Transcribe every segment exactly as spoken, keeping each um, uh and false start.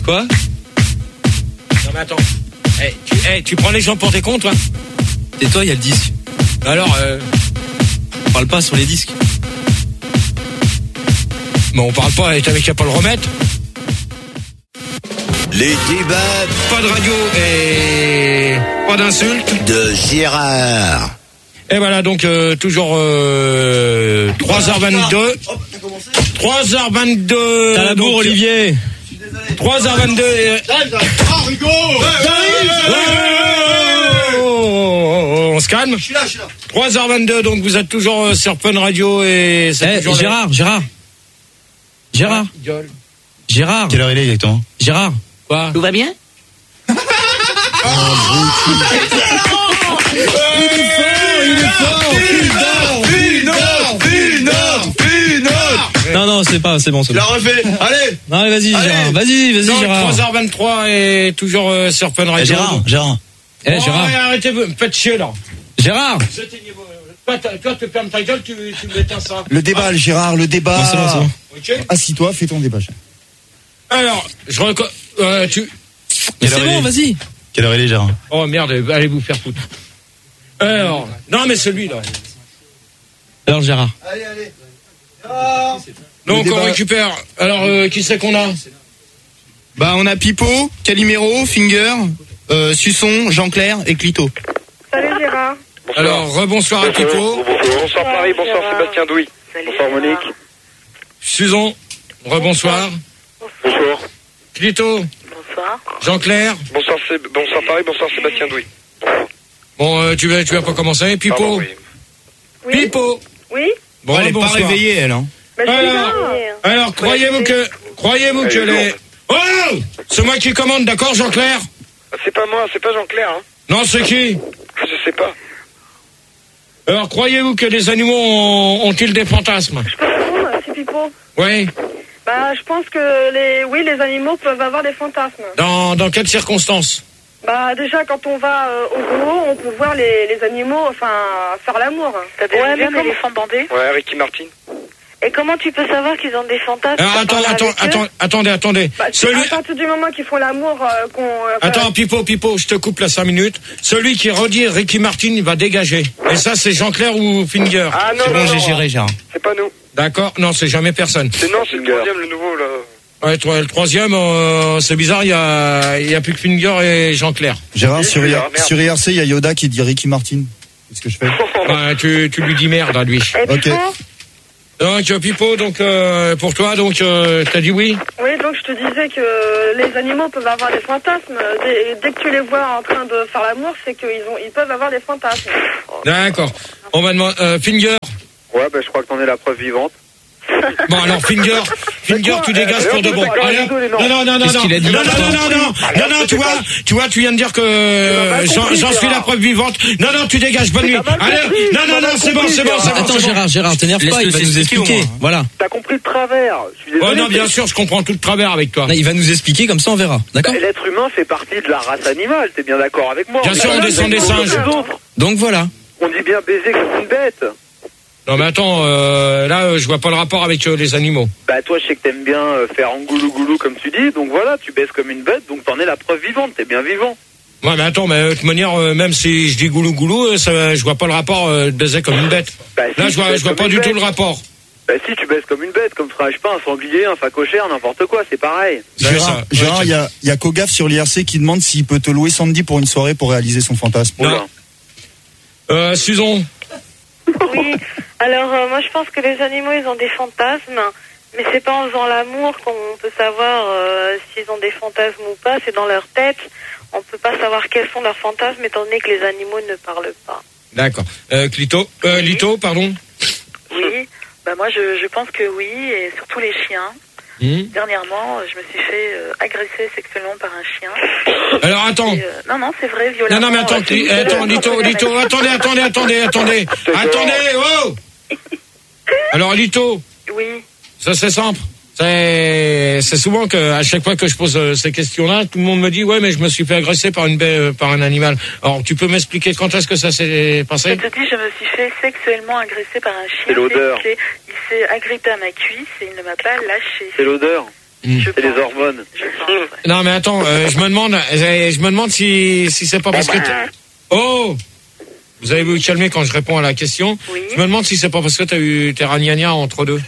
Quoi? Non mais attends. Hey, tu, hey, tu prends les gens pour des cons, toi? Et toi, il y a le disque. Alors, euh... on parle pas sur les disques. Mais on parle pas, et t'avais qu'à pas le remettre. Les débats. Pas de radio et pas d'insultes. De Gérard. Et voilà, donc euh, toujours euh, trois heures vingt-deux. trois heures vingt-deux. T'as la bourre, donc, Olivier. trois heures vingt-deux. Et... Ah, Rigo. On se calme. Je suis là, je suis là. trois heures vingt-deux, donc vous êtes toujours euh, sur Fun Radio et c'est Eh, toujours Gérard, là. Gérard. Gérard. Gueule. Gérard. Quelle heure il est exactement? Gérard. Quoi? Tout va bien? Non, non, c'est pas, c'est bon, c'est Tu bon. l'as refait. Allez. Non, allez, vas-y, Allez. Gérard. Vas-y, vas-y, Donc, Gérard. trois heures vingt-trois et toujours euh, sur Fun Radio. Eh, Gérard, Gérard. Eh, Oh, Gérard. ouais, arrêtez, vous me faites chier là. Gérard. Toi, t'as- toi, tu fermes ta gueule, tu, tu m'éteins ça. Le débat, Gérard, le débat. Non, c'est bon, c'est bon. Ok. Assis-toi, fais ton débat. Alors, je reco... euh, tu... Mais Quelle c'est heure bon, il est vas-y. Quelle heure il est, Gérard? Oh merde, allez vous faire foutre. Alors, non mais celui-là. Alors, Gérard. Allez, allez. Donc Le on débat- récupère. Alors, euh, qui c'est qu'on a? Bah on a Pipo, Calimero, Finger, euh, Suçon, Jean-Clair et Clito. Salut Gérard. Alors, rebonsoir à Pipo. Bonsoir Paris, bonsoir Sébastien Douy. Bonsoir Monique. Susan, rebonsoir. Bonsoir. Clito, Bonsoir. Jean-Clair. Bonsoir, Sé- bonsoir Paris, bonsoir Sébastien Douy. Bon, euh, tu vas, tu vas pas commencer. Pipo. Pardon, oui. Oui. Pipo. Oui. Bon, elle est pas bonsoir. réveillée, elle, hein. Bah, je suis Alors, là. alors croyez-vous que, croyez-vous que Allez, les... Oh! C'est moi qui commande, d'accord, Jean-Clair? Ah, c'est pas moi, c'est pas Jean-Clair, hein. Non, c'est qui? Je sais pas. Alors, croyez-vous que les animaux ont- ont-ils des fantasmes? Je peux répondre, c'est Pipo. Oui. Bah, je pense que les, oui, les animaux peuvent avoir des fantasmes. Dans, dans quelles circonstances? Bah, déjà, quand on va euh, au zoo, on peut voir les, les animaux, enfin, faire l'amour. T'as déjà Ouais, vu mais un comment- éléphant bandé? Ouais, Ricky Martin. Et comment tu peux savoir qu'ils ont des fantasmes? Alors, T'as attends, parlé attends, avec eux attends, attendez, attendez. Bah, c'est Celui... à partir du moment qu'ils font l'amour, euh, qu'on... euh, enfin, Attends, Pipo, Pipo, je te coupe là cinq minutes. Celui qui redit Ricky Martin, il va dégager. Et ça, c'est Jean-Clair ou Finger? Ah non, C'est non, bon, non, j'ai géré, Gérard. c'est pas nous. D'accord? Non, c'est jamais personne. C'est non, c'est le troisième, le nouveau, là. Ouais, toi, le troisième, euh, c'est bizarre, il y a, il y a plus que Finger et Jean-Clair. Gérard, Oui, sur, je suis I- là, merde. sur I R C, il y a Yoda qui dit Ricky Martin. Qu'est-ce que je fais? Ouais, tu, tu lui dis merde à lui. Et Ok. Pipo? Donc, euh, Pipo, donc, euh, pour toi, donc, euh, t'as dit oui? Oui, donc je te disais que les animaux peuvent avoir des fantasmes. Dès, dès que tu les vois en train de faire l'amour, c'est qu'ils ont, ils peuvent avoir des fantasmes. D'accord. On va demander, euh, Finger. Ouais, bah je crois que t'en es la preuve vivante. Bon, alors, Finger, Finger, tu dégages pour de bon. Allez, hop. non, non, non, non, Qu'est-ce non, qu'il a dit, non, non, maintenant non, non, non, non, non, tu vois, tu vois, tu viens de dire que euh, j'en j'en suis la preuve vivante. Non, non, tu dégages, bonne nuit. Allez, non, non, non, c'est bon, c'est bon, c'est bon. Attends, c'est bon. Gérard, Gérard, t'énerve pas, Laisse-le il va nous s'expliquer, expliquer. au moins. Voilà. T'as compris le travers. Je suis désolé. Oh non, bien sûr, je comprends tout de travers avec toi. Là, il va nous expliquer, comme ça on verra. D'accord? L'être humain fait partie de la race animale, t'es bien d'accord avec moi? Bien sûr, on descend des singes. Donc voilà. On dit bien baiser comme une bête. Non, mais attends, euh, là, euh, je vois pas le rapport avec euh, les animaux. Bah toi, je sais que t'aimes bien euh, faire en goulou goulou comme tu dis, donc voilà, tu baises comme une bête, donc t'en es la preuve vivante, t'es bien vivant. Ouais, mais attends, mais euh, de toute manière, euh, même si je dis goulou goulou, euh, ça, je vois pas le rapport euh, de baiser comme une bête. Bah, si, Là, tu je vois, baises je vois comme pas une du tout bête. le rapport. Bah si, tu baises comme une bête, comme ferait, je sais pas, un sanglier, un facochère, n'importe quoi, c'est pareil. Ouais, Gérard, ça. Gérard, Ouais, il y a, il y a Kogaf sur l'I R C qui demande s'il peut te louer Sandy pour une soirée pour réaliser son fantasme. Non. Oula. Euh, Susan. Oui. Alors, euh, moi, je pense que les animaux, ils ont des fantasmes. Mais c'est pas en faisant l'amour qu'on peut savoir euh, s'ils ont des fantasmes ou pas. C'est dans leur tête. On peut pas savoir quels sont leurs fantasmes, étant donné que les animaux ne parlent pas. D'accord. Euh, Clito, euh, Oui. Lito, pardon. Oui. Bah moi, je, je pense que oui, et surtout les chiens. Hmm. Dernièrement, je me suis fait euh, agresser sexuellement par un chien. Alors, attends. Et, euh, non, non, c'est vrai, Non, violemment. non, mais attends, Euh, Cli- c'est- attends, Lito, Lito, attendez, attendez, attendez, attendez. Attendez, oh! Alors, Lito, Oui. ça c'est simple. C'est, c'est souvent que, à chaque fois que je pose euh, ces questions-là, tout le monde me dit, ouais, mais je me suis fait agresser par une baie, euh, par un animal. Alors, tu peux m'expliquer quand est-ce que ça s'est Je passé? te dis, je me suis fait sexuellement agresser par un chien. C'est l'odeur. Il s'est- Il s'est agrippé à ma cuisse et il ne m'a pas lâché. C'est l'odeur. C'est les hormones. Non, mais attends, euh, je me demande, euh, je me demande si, si c'est pas parce que t'as- Oh! Vous allez vous calmer quand je réponds à la question. Oui. Je me demande si c'est pas parce que t'as eu tes ragnagnas entre deux.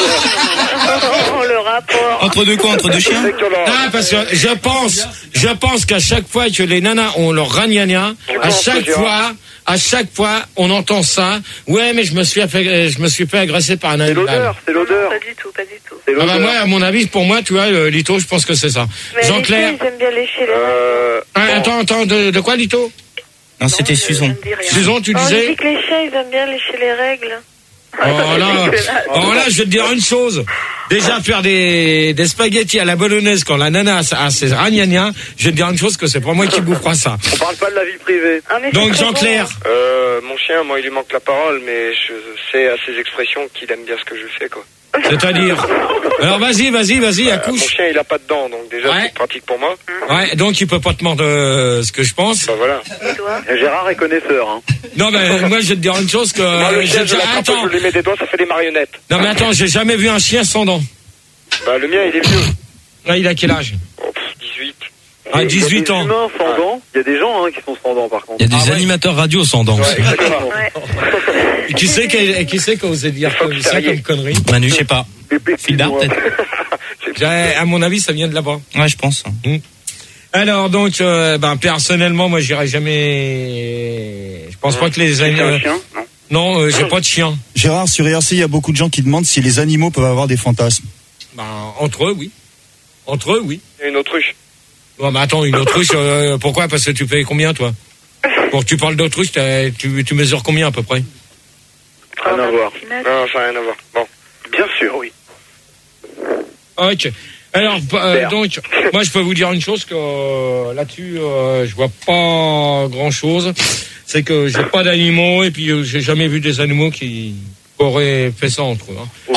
Oh, le rapport. Entre deux quoi? Entre deux chiens? Ah, parce que je pense, je pense qu'à chaque fois que les nanas ont leur ragnagna, à chaque fois, à chaque fois, on entend ça. Ouais, mais je me suis fait, je me suis fait agresser par un C'est animal. l'odeur, c'est Non, l'odeur. pas du tout, pas du tout. C'est Ah bah l'odeur. moi, à mon avis, pour moi, tu vois, euh, Lito, je pense que c'est ça. Mais Jean-Claire. les filles, ils aiment bien lécher les règles. Euh, Ah, attends, attends, de, de quoi, Lito? Non, c'était Non, je- Susan. je ne dis rien. Susan, tu Oh, je disais? dis que les chiens, ils aiment bien lécher les règles. Oh là, oh là, je vais te dire une chose. Déjà, faire des, des spaghettis à la bolognaise quand la nana a ses ragnagnas, je vais te dire une chose que c'est pas moi qui bouffera ça. on parle pas de la vie privée. Ah, mais Donc, c'est très Jean-Claire. bon. Euh, mon chien, moi, il lui manque la parole, mais je sais à ses expressions qu'il aime bien ce que je fais, quoi. C'est-à-dire. Alors, vas-y, vas-y, vas-y, Euh, mon accouche. chien, il a pas de dents, donc déjà, Ouais. c'est pratique pour moi. Ouais, donc il peut pas te mordre euh, ce que je pense. Bah voilà. Et toi? Gérard est connaisseur, hein. Non, mais moi, je vais te dire une chose que. Moi, le j'ai chien, je déjà- l'attrape, Attends. je lui mets des doigts, ça fait des marionnettes. Non, mais attends, j'ai jamais vu un chien sans dents. Bah, le mien, il est vieux. Là, il a quel âge? Oh, pff, dix-huit. Ah, Il y a dix-huit des ans. humains sans dents. Il y a des gens hein, qui sont sans dents, par contre. Il y a des Ah ouais. animateurs radio sans dents. Ouais, exactement. Ouais. Et Qui c'est qui, qui c'est qui a osé dire comme ça comme connerie? Manu, je sais pas. Pépé, Fil d'art, excuse-moi. peut-être. J'ai- À mon avis, ça vient de là-bas. Ouais, je pense. Alors donc, euh, ben personnellement, moi, j'irai jamais. Je pense pas que les C'est un animaux. chien, non? Non, euh, j'ai pas de chien. Gérard, sur I R C, il y a beaucoup de gens qui demandent si les animaux peuvent avoir des fantasmes. Ben entre eux, oui. Entre eux, oui. Il y a une autruche. Ouais, mais attends, une autruche, euh, pourquoi? Parce que tu payes combien, toi? Pour que tu parles d'autruche, t'as- tu, tu mesures combien à peu près? Rien à voir. Non, ça n'a rien à voir. Bon. Bien sûr, oui. Ok. Alors, euh, donc, moi, je peux vous dire une chose que euh, là-dessus, euh, je vois pas grand-chose. C'est que j'ai pas d'animaux et puis euh, j'ai jamais vu des animaux qui auraient fait ça entre eux. Hein. Oh,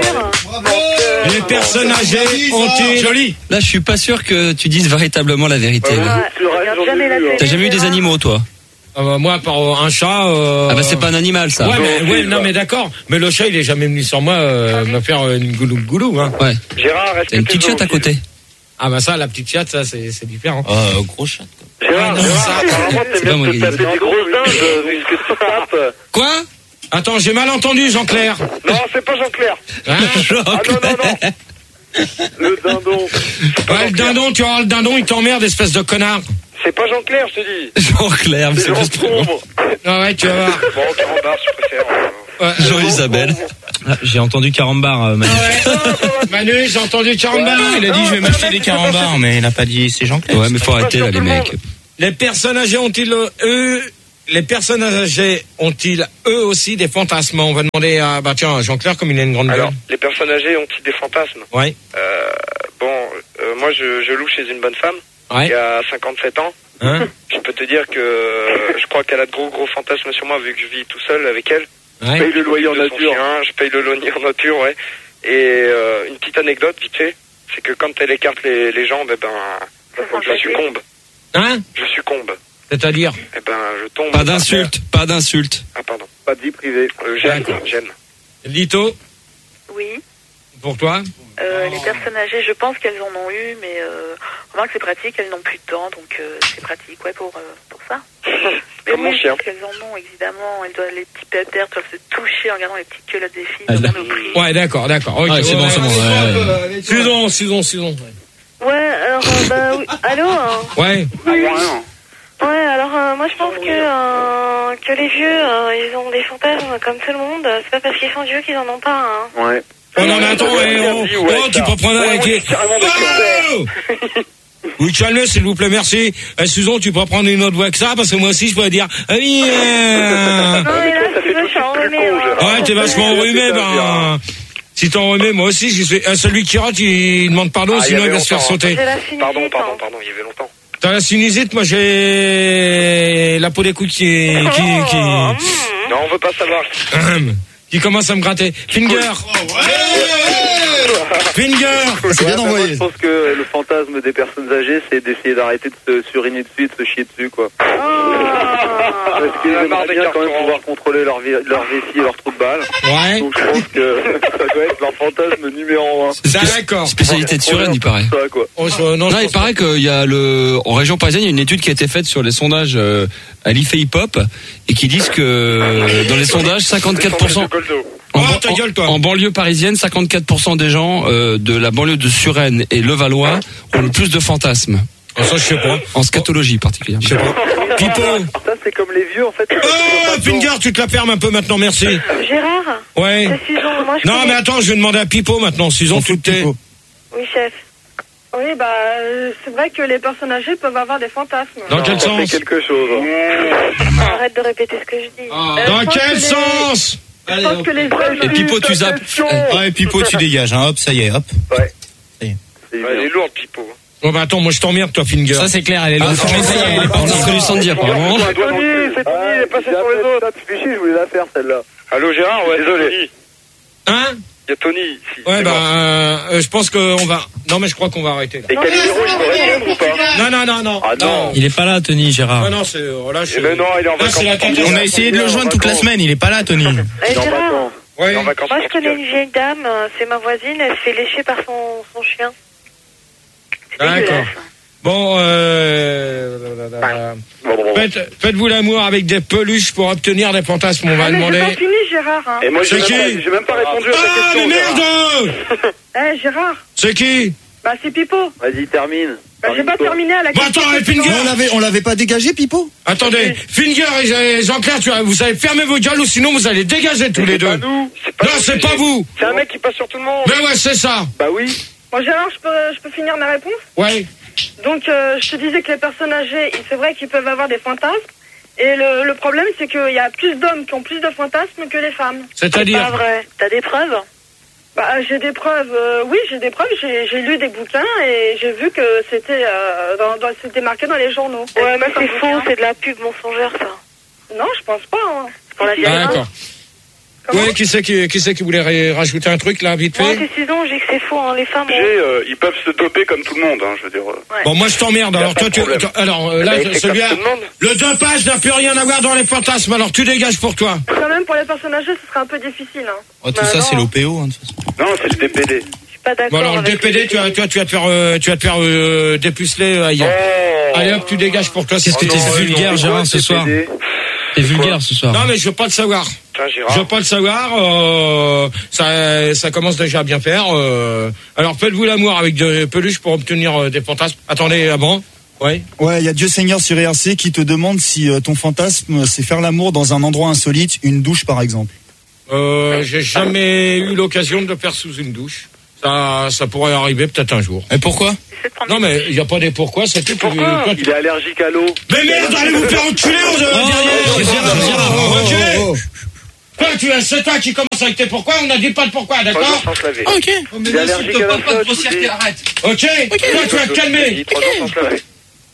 ouais. Les personnes âgées ont-ils... Joli. Là, je suis pas sûr que tu dises véritablement la vérité. là. Ouais, Tu regarde j'en ai jamais la vu, hein. télé, T'as jamais eu des Gérard. animaux, toi? Ah bah, moi, par euh, un chat... Euh... Ah bah c'est pas un animal, ça. Ouais, mais, Non, ouais, c'est non, pas. mais d'accord. Mais le chat, il est jamais venu sur moi euh, me faire euh, une goulou goulou. Hein. Ouais. Gérard, est-ce T'as une que t'es petite chatte à zoophile? côté. Ah bah ça, la petite chatte, ça, c'est c'est différent. Oh, gros chat. quoi. Gérard, Ah, non, Gérard, ça- apparemment, C'est t'aimes pas moi bien qui te dis taper des grosses dindes, vu ce que tu tapes. Quoi? Attends, j'ai mal entendu, Jean-Claire. Non, c'est pas Jean-Claire. Hein? Ah non, non, non. Le dindon. Ouais, le dindon, tu auras le dindon, il t'emmerde, espèce de connard. C'est pas Jean-Claire, je te dis. Jean-Claire, mais C'est c'est Jean juste pour Sombre. Ah ouais, tu vas voir. Bon, Carambar, je préfère. euh, Ouais. Jean-Isabelle. Ah, j'ai entendu carambar, euh, Manu. Ah ouais. Manu, j'ai entendu Carambar. Il a dit je vais m'acheter des carambars, mais il a pas dit c'est Jean-Claire. Ouais, mais faut arrêter là, les mecs. Les personnes âgées ont-ils, eux, les personnes âgées ont-ils, eux aussi, des fantasmes? On va demander à, bah tiens, Jean-Claire, comme il a une grande Alors, gueule. les personnes âgées ont-ils des fantasmes? Ouais. Euh, bon, euh, moi, je, je loue chez une bonne femme qui Ouais. a cinquante-sept ans. Hein? Je peux te dire que euh, je crois qu'elle a de gros gros fantasmes sur moi vu que je vis tout seul avec elle. Ouais. Paye le loyer en De son nature. chien, je paye le loyer en nature, ouais. Et euh, une petite anecdote, vite fait, c'est que quand elle écarte les, les jambes, eh ben, je succombe. Hein? Je succombe. C'est-à-dire? Eh ben, je tombe. Pas par d'insulte, pas d'insulte. terre. Ah, pardon. Pas de vie privée. Euh, j'aime, D'accord. j'aime. Lito, Oui. pour toi? Euh, les personnes âgées, je pense qu'elles en ont eu, mais euh, remarque c'est pratique, elles n'ont plus de dents, donc euh, c'est pratique, ouais, pour, euh, pour ça. Mais Comme oui, mon chien. parce qu'elles en ont, évidemment, elles doivent, les petits pépères doivent se toucher en regardant les petites culottes des filles, Ah, dans là. le prix. Ouais, d'accord, d'accord. Ok. Ouais, c'est bon, c'est bon, ouais, ouais. Suivons, suivons, suivons. Ouais, alors, euh, bah oui. Allô hein. Ouais. Ouais, alors euh, moi je pense que, euh, que les vieux, euh, ils ont des fantasmes comme tout le monde. C'est pas parce qu'ils sont vieux qu'ils en ont pas, hein. Ouais. Oh non, mais attends, eh, oh, oh, tu peux prendre avec les... Oh oui, calmez, s'il vous plaît, merci. Eh, Susan, tu peux prendre une autre voix que ça, parce que moi aussi, je pourrais dire... Ah oui, euh... Non, mais là, si tu veux, je suis enrhumée, moi. Ouais, t'es vachement enrhumé, ben... Si t'es enrhumé, moi aussi, je suis... eh, celui qui rate, il demande pardon, Ah, il y sinon il avait va se faire longtemps, sauter. J'ai la sinusite, Pardon, pardon, hein. pardon, il y avait longtemps. T'as la sinusite, moi j'ai la peau des couilles qui... qui, qui... Oh, Non, on veut pas savoir. qui commence à me gratter. Finger. Finger. C'est bien Ouais, bah, envoyé. moi, je pense que le fantasme des personnes âgées, c'est d'essayer d'arrêter de se suriner dessus et de se chier dessus, quoi. oh. Parce qu'ils aimeraient bien quand même pouvoir contrôler leur, vi- leur vessie et leur trou de balle. Ouais. Donc je pense que ça doit être leur fantasme numéro un. D'accord. Spécialité de Suresnes, il paraît. Ça, quoi. Oh, je- non, Non, je il pense paraît qu'il y a le, en région parisienne, il y a une étude qui a été faite sur les sondages euh, à l'I F E Hip Hop et qui disent que euh, dans les sondages, cinquante-quatre pour cent en, Oh, ban- ta gueule, toi. en, en banlieue parisienne, cinquante-quatre pour cent des gens euh, de la banlieue de Suresnes et Levallois ont le plus de fantasmes. Ah, ça, je sais pas. En scatologie particulièrement. Je sais pas. Pipo. Ça, c'est comme les vieux, en fait. Oh, Finger, tu te la fermes un peu maintenant, merci. Gérard, Ouais. c'est Susan. Moi, je Non, connais- mais attends, je vais demander à Pipo maintenant, s'ils ont tout est. Oui, chef. Oui, bah, euh, c'est vrai que les personnes âgées peuvent avoir des fantasmes. Dans quel Ça sens fait quelque chose. Arrête de répéter ce que je dis. Euh, Dans je pense quel que les- sens Je pense que les Et Pipo, tu zappes. Ouais, Pipo, tu dégages, hein. Hop, ça y est, hop. Elle est lourde, Pipo. Oh, bah attends, moi je t'emmerde, toi, Finger. Ça, c'est clair, elle est lourde. Ah, Mais ça y est, elle est on partie. a connu Sandy apparemment. C'est Tony, c'est Tony, il est passé sur les autres. Tu fais chier, je voulais la faire, celle-là. Allô, Gérard? Ouais, désolé. Hein? Il y a Tony ici. Ouais, C'est bah, bon. euh, je pense qu'on va. Non, mais je crois qu'on va arrêter là. Et Calimero, il peut répondre ou pas? Non, non, non, non. Ah non. Il est pas là, Tony, Gérard. Non, non, c'est. oh, là, je- Eh ben non, il est en Là, vacances. c'est la catastrophe. On a essayé de le joindre toute la semaine, il est pas là, Tony. Eh, Dans Gérard, vacances. Il Ouais. est en vacances. moi, je connais une vieille dame, euh, c'est ma voisine, elle se fait lécher par son, son chien. C'est D'accord. dégueulasse. Bon, euh. Faites, faites-vous l'amour avec des peluches pour obtenir des fantasmes, on va Ah, mais demander. j'ai pas fini, Gérard. Hein. Et moi, j'ai C'est même, qui pas- j'ai même pas répondu à ta Ah, question. mais Gérard. merde! Eh, Gérard, C'est qui? bah, c'est Pipo. Vas-y, termine. Bah, j'ai pas Termine-toi. terminé à la Bon, question. attends, et Finger! Mais on l'avait, on l'avait pas dégagé, Pipo? Attendez, Finger et Jean-Claire, tu vois, vous allez fermer vos gueules ou sinon vous allez dégager tous les deux. C'est pas nous. C'est Non, nous, c'est pas vous. C'est un mec qui passe sur tout le monde. Mais ouais, c'est ça. Bah oui. Bon, Gérard, je peux, je peux finir ma réponse? Ouais. Donc, euh, je te disais que les personnes âgées, il- c'est vrai qu'ils peuvent avoir des fantasmes. Et le, le problème, c'est qu'il y a plus d'hommes qui ont plus de fantasmes que les femmes. C'est pas C'est-à-dire. vrai. T'as des preuves? Bah, j'ai des preuves. euh, oui, j'ai des preuves. J'ai, j'ai lu des bouquins et j'ai vu que c'était, euh, dans, dans- c'était marqué dans les journaux. Ouais, mais Comme c'est faux, bouquin. c'est de la pub mensongère, ça. Non, je pense pas. Hein. Pour la Si, vieille. hein. D'accord. Comment Oui, qui c'est qui, qui c'est qui voulait ré- rajouter un truc là, vite Moi, fait? c'est Susan, j'ai que c'est faux, hein. Les femmes ont... J'ai, euh, ils peuvent se doper comme tout le monde, hein, je veux dire. euh. Ouais. Bon, moi je t'emmerde. Y a Alors pas toi, de tu, problème. tu- alors euh, là, Mais c'est celui-là, comme tout le monde. le dopage n'a plus rien à voir dans les fantasmes. Alors tu dégages pour toi. Quand même, pour les personnes âgées, ce serait un peu difficile. Hein. Oh, tout Bah ça, non. c'est l'O P O, hein, de toute façon. Non, c'est le D P D. Je suis pas d'accord Bon alors le avec D P D, les- tu vas, tu vas, tu vas te faire, euh, tu vas te faire euh, dépuceler euh, ailleurs. Oh. Allez hop, tu dégages pour toi. Qu'est-ce que c'est t'es tout. vulgaire, Gérard, ce soir? T'es vulgaire ce soir. Non mais je veux pas le savoir. Tiens, Je Gérard. veux pas le savoir. Euh, ça, ça commence déjà à bien faire. Euh, alors faites-vous l'amour avec des peluches pour obtenir euh, des fantasmes. Attendez, avant. Ouais. Ouais, il y a Dieu Seigneur sur R C qui te demande si euh, ton fantasme, c'est faire l'amour dans un endroit insolite, une douche par exemple. Euh, j'ai jamais eu l'occasion de le faire sous une douche. Ça, ça pourrait arriver peut-être un jour. Et pourquoi? Essaie de prendre Non des- mais il y a pas des pourquoi. C'est tout. Pourquoi Toi, tu- Il est allergique à l'eau. Mais merde, allez vous faire enculer en de- Oh, derrière. Gérard, Gérard, Ok. Oh, oh. Toi, tu as, c'est toi qui commence avec tes pourquoi. On n'a dit pas de pourquoi, Trois d'accord? jours sans se laver. Ok. Il est allergique à la flotte. je vous dis. Ok. Toi, tu vas te calmer. Trois jours sans se laver.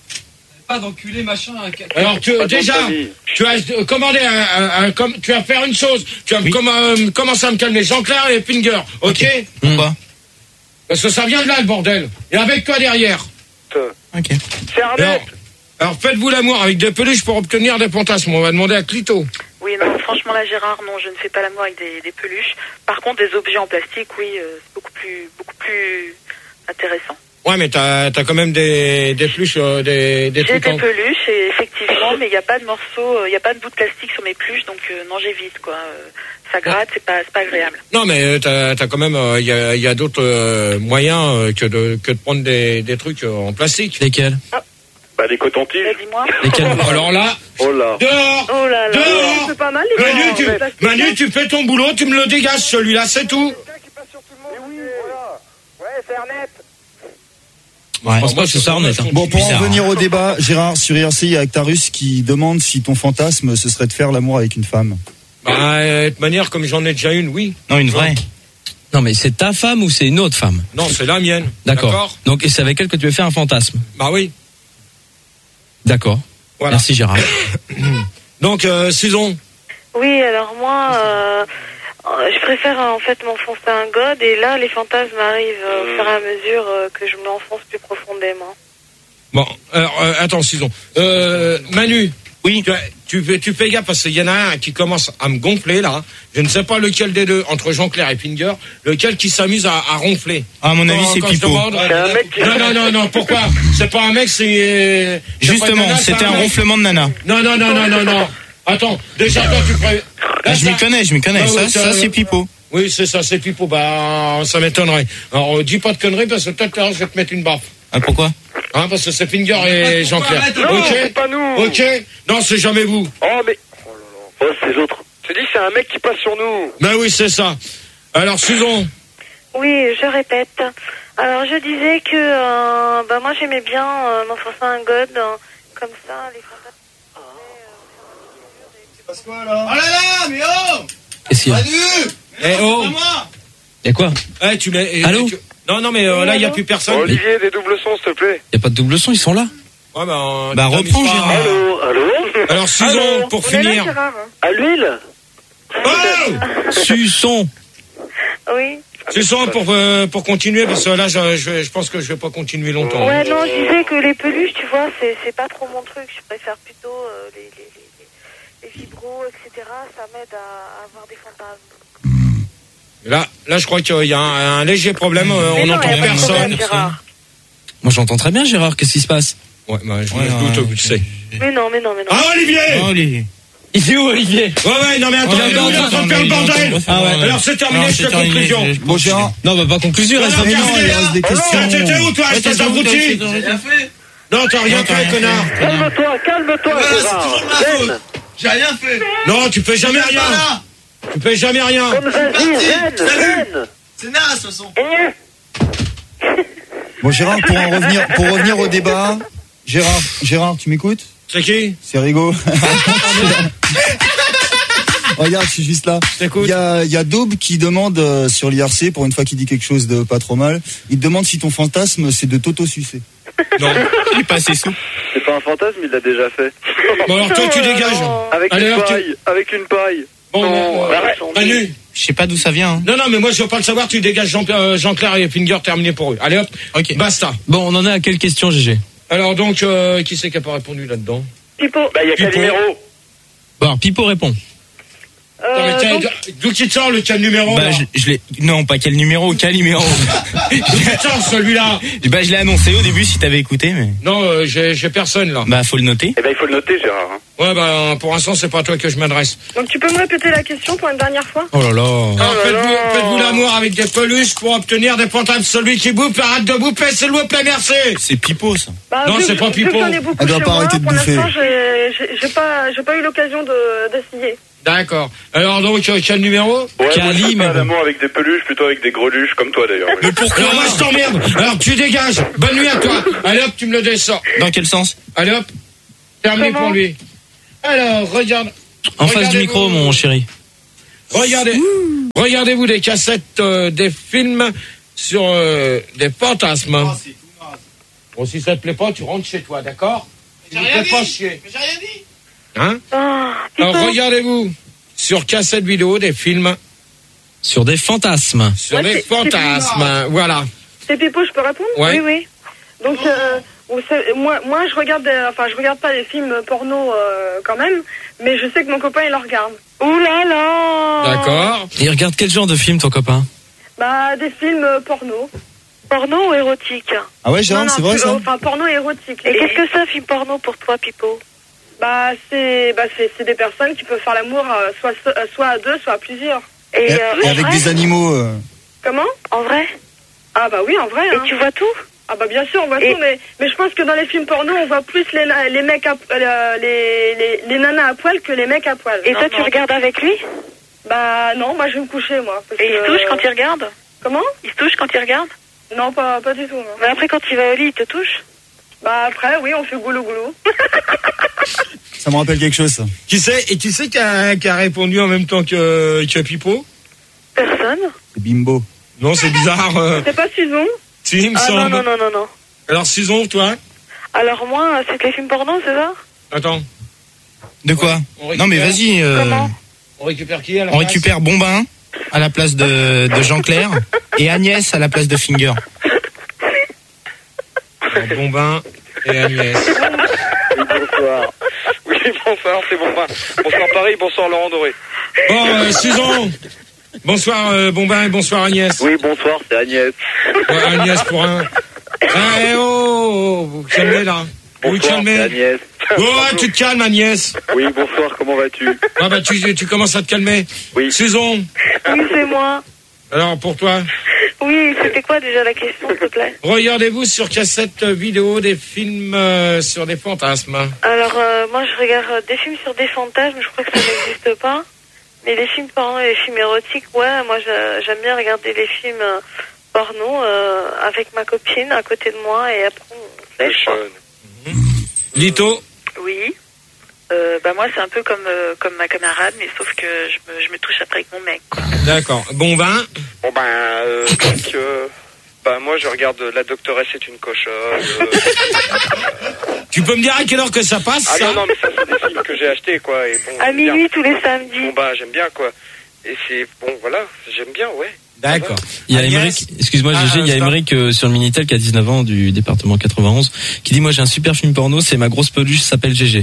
Pas d'enculé machin. Alors tu, Pas de déjà, famille. tu as euh, commandé un, un- un- comme, tu vas faire une chose. Tu vas comm- euh, commencer à me calmer. Jean-Claire et Finger, ok? Pourquoi? Parce que ça vient de là le bordel. Et avec toi derrière. Ok. C'est Alors, Arnett. alors faites-vous l'amour avec des peluches pour obtenir des fantasmes. On va demander à Clito. Oui, non, franchement, là, Gérard, non, je ne fais pas l'amour avec des, des peluches. Par contre, des objets en plastique, oui, euh, c'est beaucoup plus, beaucoup plus intéressant. Ouais, mais t'as as quand même des des peluches, euh, des des J'ai trucs. des En... peluches, et effectivement, mais il n'y a pas de morceaux, il n'y a pas de bout de plastique sur mes peluches, donc euh, non, j'évite, quoi. Euh, ça gratte, c'est pas, c'est pas agréable. Non, mais euh, t'as as quand même, il y a, y a d'autres euh, moyens euh, que de que de prendre des des trucs euh, en plastique. Lesquels? Bah, des cotons-tiges. Bah, dis-moi. Lesquels? Alors là, Oh là. dehors. Oh là là. Dehors. C'est pas mal, les Manu, gars. tu, Le plastique, Manu, tu fais ton boulot, tu me le dégages celui-là, c'est tout. Ouais, c'est Arnett. Ouais, je pense pas que ce soit honnête. Hein. Bon, pour en Bizarre, revenir hein. au débat, Gérard, sur R C, il y a Actarus qui demande si ton fantasme, ce serait de faire l'amour avec une femme. Bah, euh, de manière, comme j'en ai déjà une, oui. Non, une vraie. Non, mais c'est ta femme ou c'est une autre femme? Non, c'est la mienne. D'accord. Donc, et c'est avec elle que tu veux faire un fantasme? Bah oui. D'accord. Voilà. Merci Gérard. Donc, euh, Susan. Oui, alors moi, euh, euh, je préfère euh, en fait m'enfoncer un god, et là, les fantasmes arrivent euh, au fur et à mesure euh, que je m'enfonce plus profondément. Bon, alors, euh, attends, Susan. Euh, Manu. Oui. Tu, tu, fais, tu fais gaffe parce qu'il y en a un qui commence à me gonfler là. Je ne sais pas lequel des deux, entre Jean-Claire et Finger, lequel qui s'amuse à, à ronfler. À mon avis, Quand- c'est quand je Pipo. demande- C'est un mec qui- Non, non, non, non, pourquoi? C'est pas un mec, c'est... c'est pas Justement, une nana, c'est c'était un mec. ronflement de nana. Non, non, non, non, non, non. Attends, déjà toi tu pré... Ah, je m'y connais, je m'y connais. Ah, Ça, oui, ça, c'est Pipo. Oui, c'est ça, c'est Pipo. Bah, ça m'étonnerait. Alors, euh, dis pas de conneries parce que peut-être là, je vais te mettre une baffe. Ah, pourquoi? Hein, parce que c'est Finger et Jean-Claire. Non, Ok. c'est pas nous. Ok. Non, c'est jamais vous. Oh, mais. Oh là là. Oh, c'est l'autre. Tu dis, c'est un mec qui passe sur nous. Ben oui, c'est ça. Alors, Susan. Oui, je répète. Alors, je disais que euh, bah, moi, j'aimais bien euh, m'enfoncer un god, euh, comme ça, les fantasmes. Passe quoi là? Oh là là, mais oh! Qu'est-ce qu'il y a? Manu! Eh oh. C'est moi! Y a quoi? Eh, tu l'as. eh, Allô tu- Non, non, mais euh, là, il n'y a plus personne. Oh, Olivier, des doubles sons, s'il te plaît. Y a pas de double son, ils sont là. Ouais, bah, euh, Bah, t'amuses reprends, pas. Gérard. Allô, allô? Alors, Susan, Allô pour On est là, finir. Gérard. À l'huile? Oh Suçon. Oui. Susan, pour, euh, pour continuer, parce que là, je, je, je pense que je vais pas continuer longtemps. Ouais, non, je disais que les peluches, tu vois, c'est c'est pas trop mon truc. Je préfère plutôt euh, les, les, les, les vibros, et cetera. Ça m'aide à, à avoir des fantasmes. Là, là, je crois qu'il y a un, un léger problème. euh, Mais on non, n'entend y a pas de personne. problème, Gérard. Moi, j'entends très bien, Gérard. Qu'est-ce qui se passe? Ouais, bah, je Ouais, me doute, ouais, tu sais. Mais non, mais non, mais non. Ah, Olivier! Oh, Olivier. Il est où, Olivier? Ouais, ouais, non, mais attends, Ouais, il est non, en train non, de faire le mais il est en train bordel. de faire Ah ouais. le Alors, c'est terminé, Non, je c'est fais terminé, conclusion. je- Bon, Gérard. Non, bah, pas conclusion, reste Non, pas non, Non, il terminé. reste des Oh non, questions. t'étais où, toi, Ouais, espèce t'es où, d'abruti? t'es où, J'ai rien fait! Non, t'as rien Non, t'as fait, rien connard. Calme-toi, calme-toi, Voilà, c'est Gérard. toujours ma faute! Zen. J'ai rien fait! Non, tu fais jamais Viens pas rien. là! Tu fais jamais rien. Comme vas-y, Parti. zen, Salut. zen. C'est naze, de toute façon! Bon, Gérard, pour en revenir, pour revenir au débat, Gérard, Gérard, tu m'écoutes? C'est qui? C'est Rigaud. Regarde, je suis juste là. t'écoute. Il y a, il y a Daube qui demande euh, sur l'I R C, pour une fois qu'il dit quelque chose de pas trop mal, il te demande si ton fantasme c'est de t'auto-sucer. Non. Il est pas assez souple. C'est pas un fantasme, il l'a déjà fait. Bon, alors, toi, tu dégages. Avec Allez, une alors, tu- paille, avec une paille. Bon, Non, non, arrête. Manu. Je sais pas d'où ça vient. Hein. Non, non, mais moi, je veux pas le savoir. Tu dégages Jean, euh, Jean-Claire et Finger, terminé pour eux. Allez, hop. Ok. Basta. Bon, on en est à quelle question, G G? Alors, donc, euh, qui c'est qui a pas répondu là-dedans? Pipo. Bah, il y a Pipo. Calimero. Bon, alors, Pipo répond. Non, mais Euh, tiens, donc, d'où tu te sors le quel numéro? Bah, là je, je l'ai. Non, pas quel numéro, quel numéro. D'où tu te sors celui-là? Bah, je l'ai annoncé au début si t'avais écouté, mais. Non, euh, j'ai j'ai personne là. Bah, faut le noter. Eh ben, il faut le noter, Gérard. hein. Ouais, bah, pour l'instant, c'est pas à toi que je m'adresse. Donc tu peux me répéter la question pour une dernière fois? Oh là là. Alors, là faites-vous là. faites-vous l'amour avec des peluches pour obtenir des fantasmes. Celui qui bouffe, arrête de bouffer, s'il vous plaît, merci. C'est Pipo, ça. Bah, Non, vu c'est que- pas vu Pipo. que j'en ai beaucoup Elle doit chez pas moi, arrêter de pour bouffer. l'instant, j'ai- j'ai j'ai pas, j'ai pas eu l'occasion de- d'essayer. D'accord. Alors, donc, euh, quel numéro? Ouais, moi, Cali, je fais mais pas bon. l'amour avec des peluches, plutôt avec des greluches, comme toi d'ailleurs. Mais pourquoi? Alors, moi, je t'emmerde. Alors, tu dégages. Bonne nuit à toi. Allez, hop, tu me le descends. Dans quel sens? Allez, hop. Terminé Comment pour lui. Alors, regarde. En face du Regardez-vous. micro, mon chéri. Regardez. Regardez-vous des cassettes, euh, des films sur euh, des fantasmes. Oh, c'est tout naze. Bon, si ça te plaît pas, tu rentres chez toi, d'accord? J'ai Tu ne rien fais pas dit! chier. Mais j'ai rien dit! Hein? ah, Pipo. Alors, regardez-vous sur cassette vidéo des films Sur des fantasmes. sur Ouais, les c'est- c'est fantasmes. Voilà. C'est Pipo, je peux répondre? Ouais. Oui, oui. Donc euh, vous savez, moi, moi je regarde, des- enfin je regarde pas les films porno euh, quand même, mais je sais que mon copain il en regarde. Ouh là là. D'accord. Il regarde quel genre de film, ton copain? Bah des films euh, porno. Porno ou érotique? Ah ouais, Gérard, Non, non, c'est vrai plus- ça? Enfin porno érotique. Et qu'est-ce que c'est un film porno pour toi, Pipo? Bah c'est, bah c'est, c'est des personnes qui peuvent faire l'amour euh, soit se- euh, soit à deux, soit à plusieurs. Et, Et, euh, et en avec vrai des animaux. euh, Comment? En vrai? Ah bah oui, en vrai. Hein. Et tu vois tout? Ah bah bien sûr, on voit Et- tout, mais mais je pense que dans les films porno, on voit plus les na- les mecs à, euh, les, les les nanas à poil que les mecs à poil. Et Non, toi, tu non. regardes avec lui? Bah non, moi je vais me coucher moi. Parce Et il que, se touche euh, quand il regarde? Comment? Il se touche quand il regarde? Non, pas pas du tout. Non. Mais après, quand il va au lit, il te touche? Bah après, oui, on fait goulou goulou. Ça me rappelle quelque chose, ça. Qui c'est? Et qui c'est qui a, qui a répondu en même temps que, que Pipo? Personne? C'est Bimbo. Non, c'est bizarre. euh, C'est pas Susan? si, il me Ah semble. non, non, non, non, non. Alors, Susan, toi? Alors moi, c'est que les films porno, c'est ça? Attends. De quoi? On Non, mais récupère- vas-y. euh, Comment? On récupère qui à la On place? récupère Bombin à la place de, de Jean-Claire et Agnès à la place de Finger. Alors, Bombin et Agnès. Oui, bonsoir. Oui, Oui, bonsoir, c'est Bombin. Bonsoir Paris, bonsoir Laurent Doré. Bon, euh, Susan. Bonsoir euh, Bombin et bonsoir Agnès. Oui, bonsoir, c'est Agnès. Ouais, Agnès pour un. Ah, eh oh, vous vous calmez là. Vous vous Bonsoir, c'est calmez. Agnès. Oh, tu te calmes Agnès. Oui, bonsoir, comment vas-tu? Ah bah tu, tu commences à te calmer. Oui. Susan. Oui, c'est moi. Alors pour toi. Oui, c'était quoi déjà la question, s'il te plaît? Regardez-vous sur cassette vidéo des films euh, sur des fantasmes. Alors, euh, moi, je regarde euh, des films sur des fantasmes, je crois que ça n'existe pas. Mais les films porno et les films érotiques, ouais, moi, je- j'aime bien regarder les films euh, porno euh, avec ma copine à côté de moi et après, on se lèche, quoi. Lito. Oui. Euh, bah moi c'est un peu comme euh, comme ma camarade, mais sauf que je me, je me touche après avec mon mec, quoi. D'accord. Bon vin. Bon ben, euh, donc, euh, bah moi je regarde La Doctoresse est une cochonne. euh. Tu peux me dire à quelle heure que ça passe Ah ça non, non, mais ça c'est des films que j'ai achetés, quoi. Et bon, À j'aime bien. minuit tous les samedis. Bon bah j'aime bien, quoi. Et c'est, bon voilà, j'aime bien, ouais. D'accord. Il y a Agnès. Émeric, excuse-moi Ah, Gégé, il y a stop. Émeric euh, sur le Minitel qui a dix-neuf ans du département quatre-vingt-onze qui dit moi j'ai un super film porno, c'est ma grosse peluche s'appelle Gégé.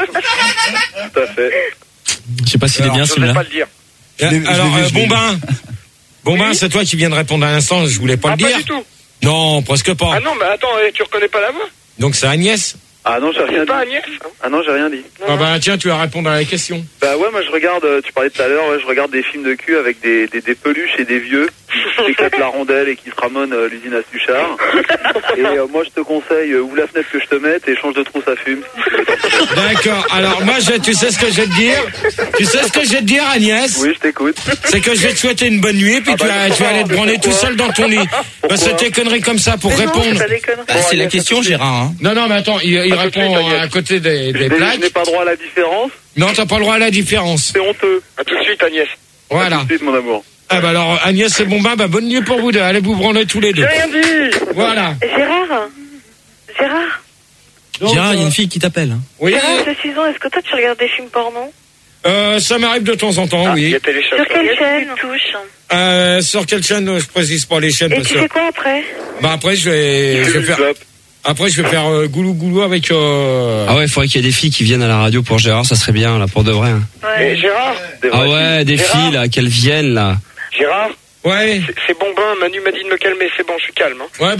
Tout à fait. Je sais pas s'il est bien Je vais celui-là. pas le dire. Je l'ai- je l'ai Alors vu, euh, je l'ai vu. Bombin. Bombin, c'est toi qui viens de répondre à l'instant, je voulais pas Ah le pas dire. du tout. Non, presque pas. Ah non, mais attends, eh, tu reconnais pas la voix? Donc c'est Agnès. Ah non, j'ai rien C'est dit. pas Agnès, hein? Ah non, j'ai rien dit. Ah bah tiens, tu vas répondre à la question. Bah ouais, moi je regarde, euh, tu parlais tout à l'heure, ouais, je regarde des films de cul avec des, des, des peluches et des vieux qui éclatent la rondelle et qui se ramonent euh, l'usine à Suchard. Et euh, moi je te conseille, euh, ouvre la fenêtre que je te mette et change de trou, ça fume. D'accord. Alors moi, je, tu sais ce que je vais te dire. Tu sais ce que je vais te dire, Agnès. Oui, je t'écoute. C'est que je vais te souhaiter une bonne nuit, puis Ah tu, bah, vas, tu vas aller te branler tout seul dans ton lit. Parce que tes conneries comme ça pour Mais non, répondre. c'est pas des conneries. Bah, c'est la question Gérard. Hein. Non, non, mais attends, il, il Ah, tout de répond suite, Agnès. à côté des, des Je n'ai- je plaques. n'ai pas droit à la différence, Non, t'as pas le droit à la différence. c'est honteux. À tout de suite, Agnès. À Voilà. tout de suite, mon amour. Ah bah alors, Agnès et Bombin, bah bonne nuit pour vous deux. Allez vous branler tous les deux. J'ai rien dit. Voilà. Gérard Gérard Donc, Gérard, il y a euh, une fille qui t'appelle. Hein. Oui, Gérard, c'est Susan, est-ce que toi tu regardes des films porno? euh, ça m'arrive de temps en temps, Ah, il y oui. a téléchat. Sur quelle Tu chaîne? touches. Euh, sur quelle chaîne euh, je précise pas les chaînes Et parce tu que fais quoi après? bah après je vais, je vais faire après je vais faire euh, goulou goulou avec euh... Ah ouais, il faudrait qu'il y ait des filles qui viennent à la radio pour Gérard, ça serait bien là pour de vrai. hein. Mais Gérard, Ah ouais, des Gérard. filles là, qu'elles viennent là. Gérard, Ouais, c'est- c'est Bombin, Manu m'a dit de me calmer, c'est bon, je suis calme. Hein. ouais ben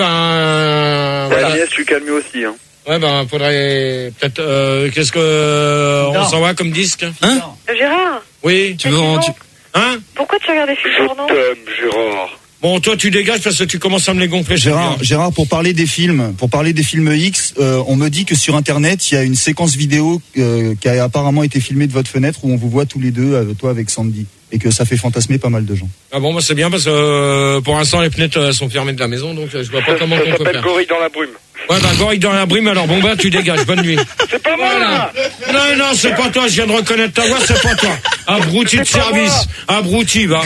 euh, voilà. Agnès, je suis calme aussi. Hein. Ouais ben faudrait peut-être euh, qu'est-ce que euh, on s'en va comme disque? Hein Gérard, Oui. Tu veux en, tu... Hein? pourquoi tu regardes des films Je porno? t'aime, Gérard. Bon, toi tu dégages parce que tu commences à me les gonfler. Gérard, Julien. Gérard, pour parler des films, pour parler des films X, euh, on me dit que sur Internet, il y a une séquence vidéo euh, qui a apparemment été filmée de votre fenêtre où on vous voit tous les deux, euh, toi avec Sandy, et que ça fait fantasmer pas mal de gens. Ah bon, bah c'est bien parce que euh, pour l'instant les fenêtres euh, sont fermées de la maison, donc euh, je vois pas Ça, comment ça on peut s'appelle faire. Gorille dans la brume. Ouais, bah gorille dans la brume, alors bon bah tu dégages, bonne nuit. C'est pas moi Voilà. Non, non, c'est pas toi, je viens de reconnaître ta voix, c'est pas toi. Abruti de C'est pas service. Abruti, va.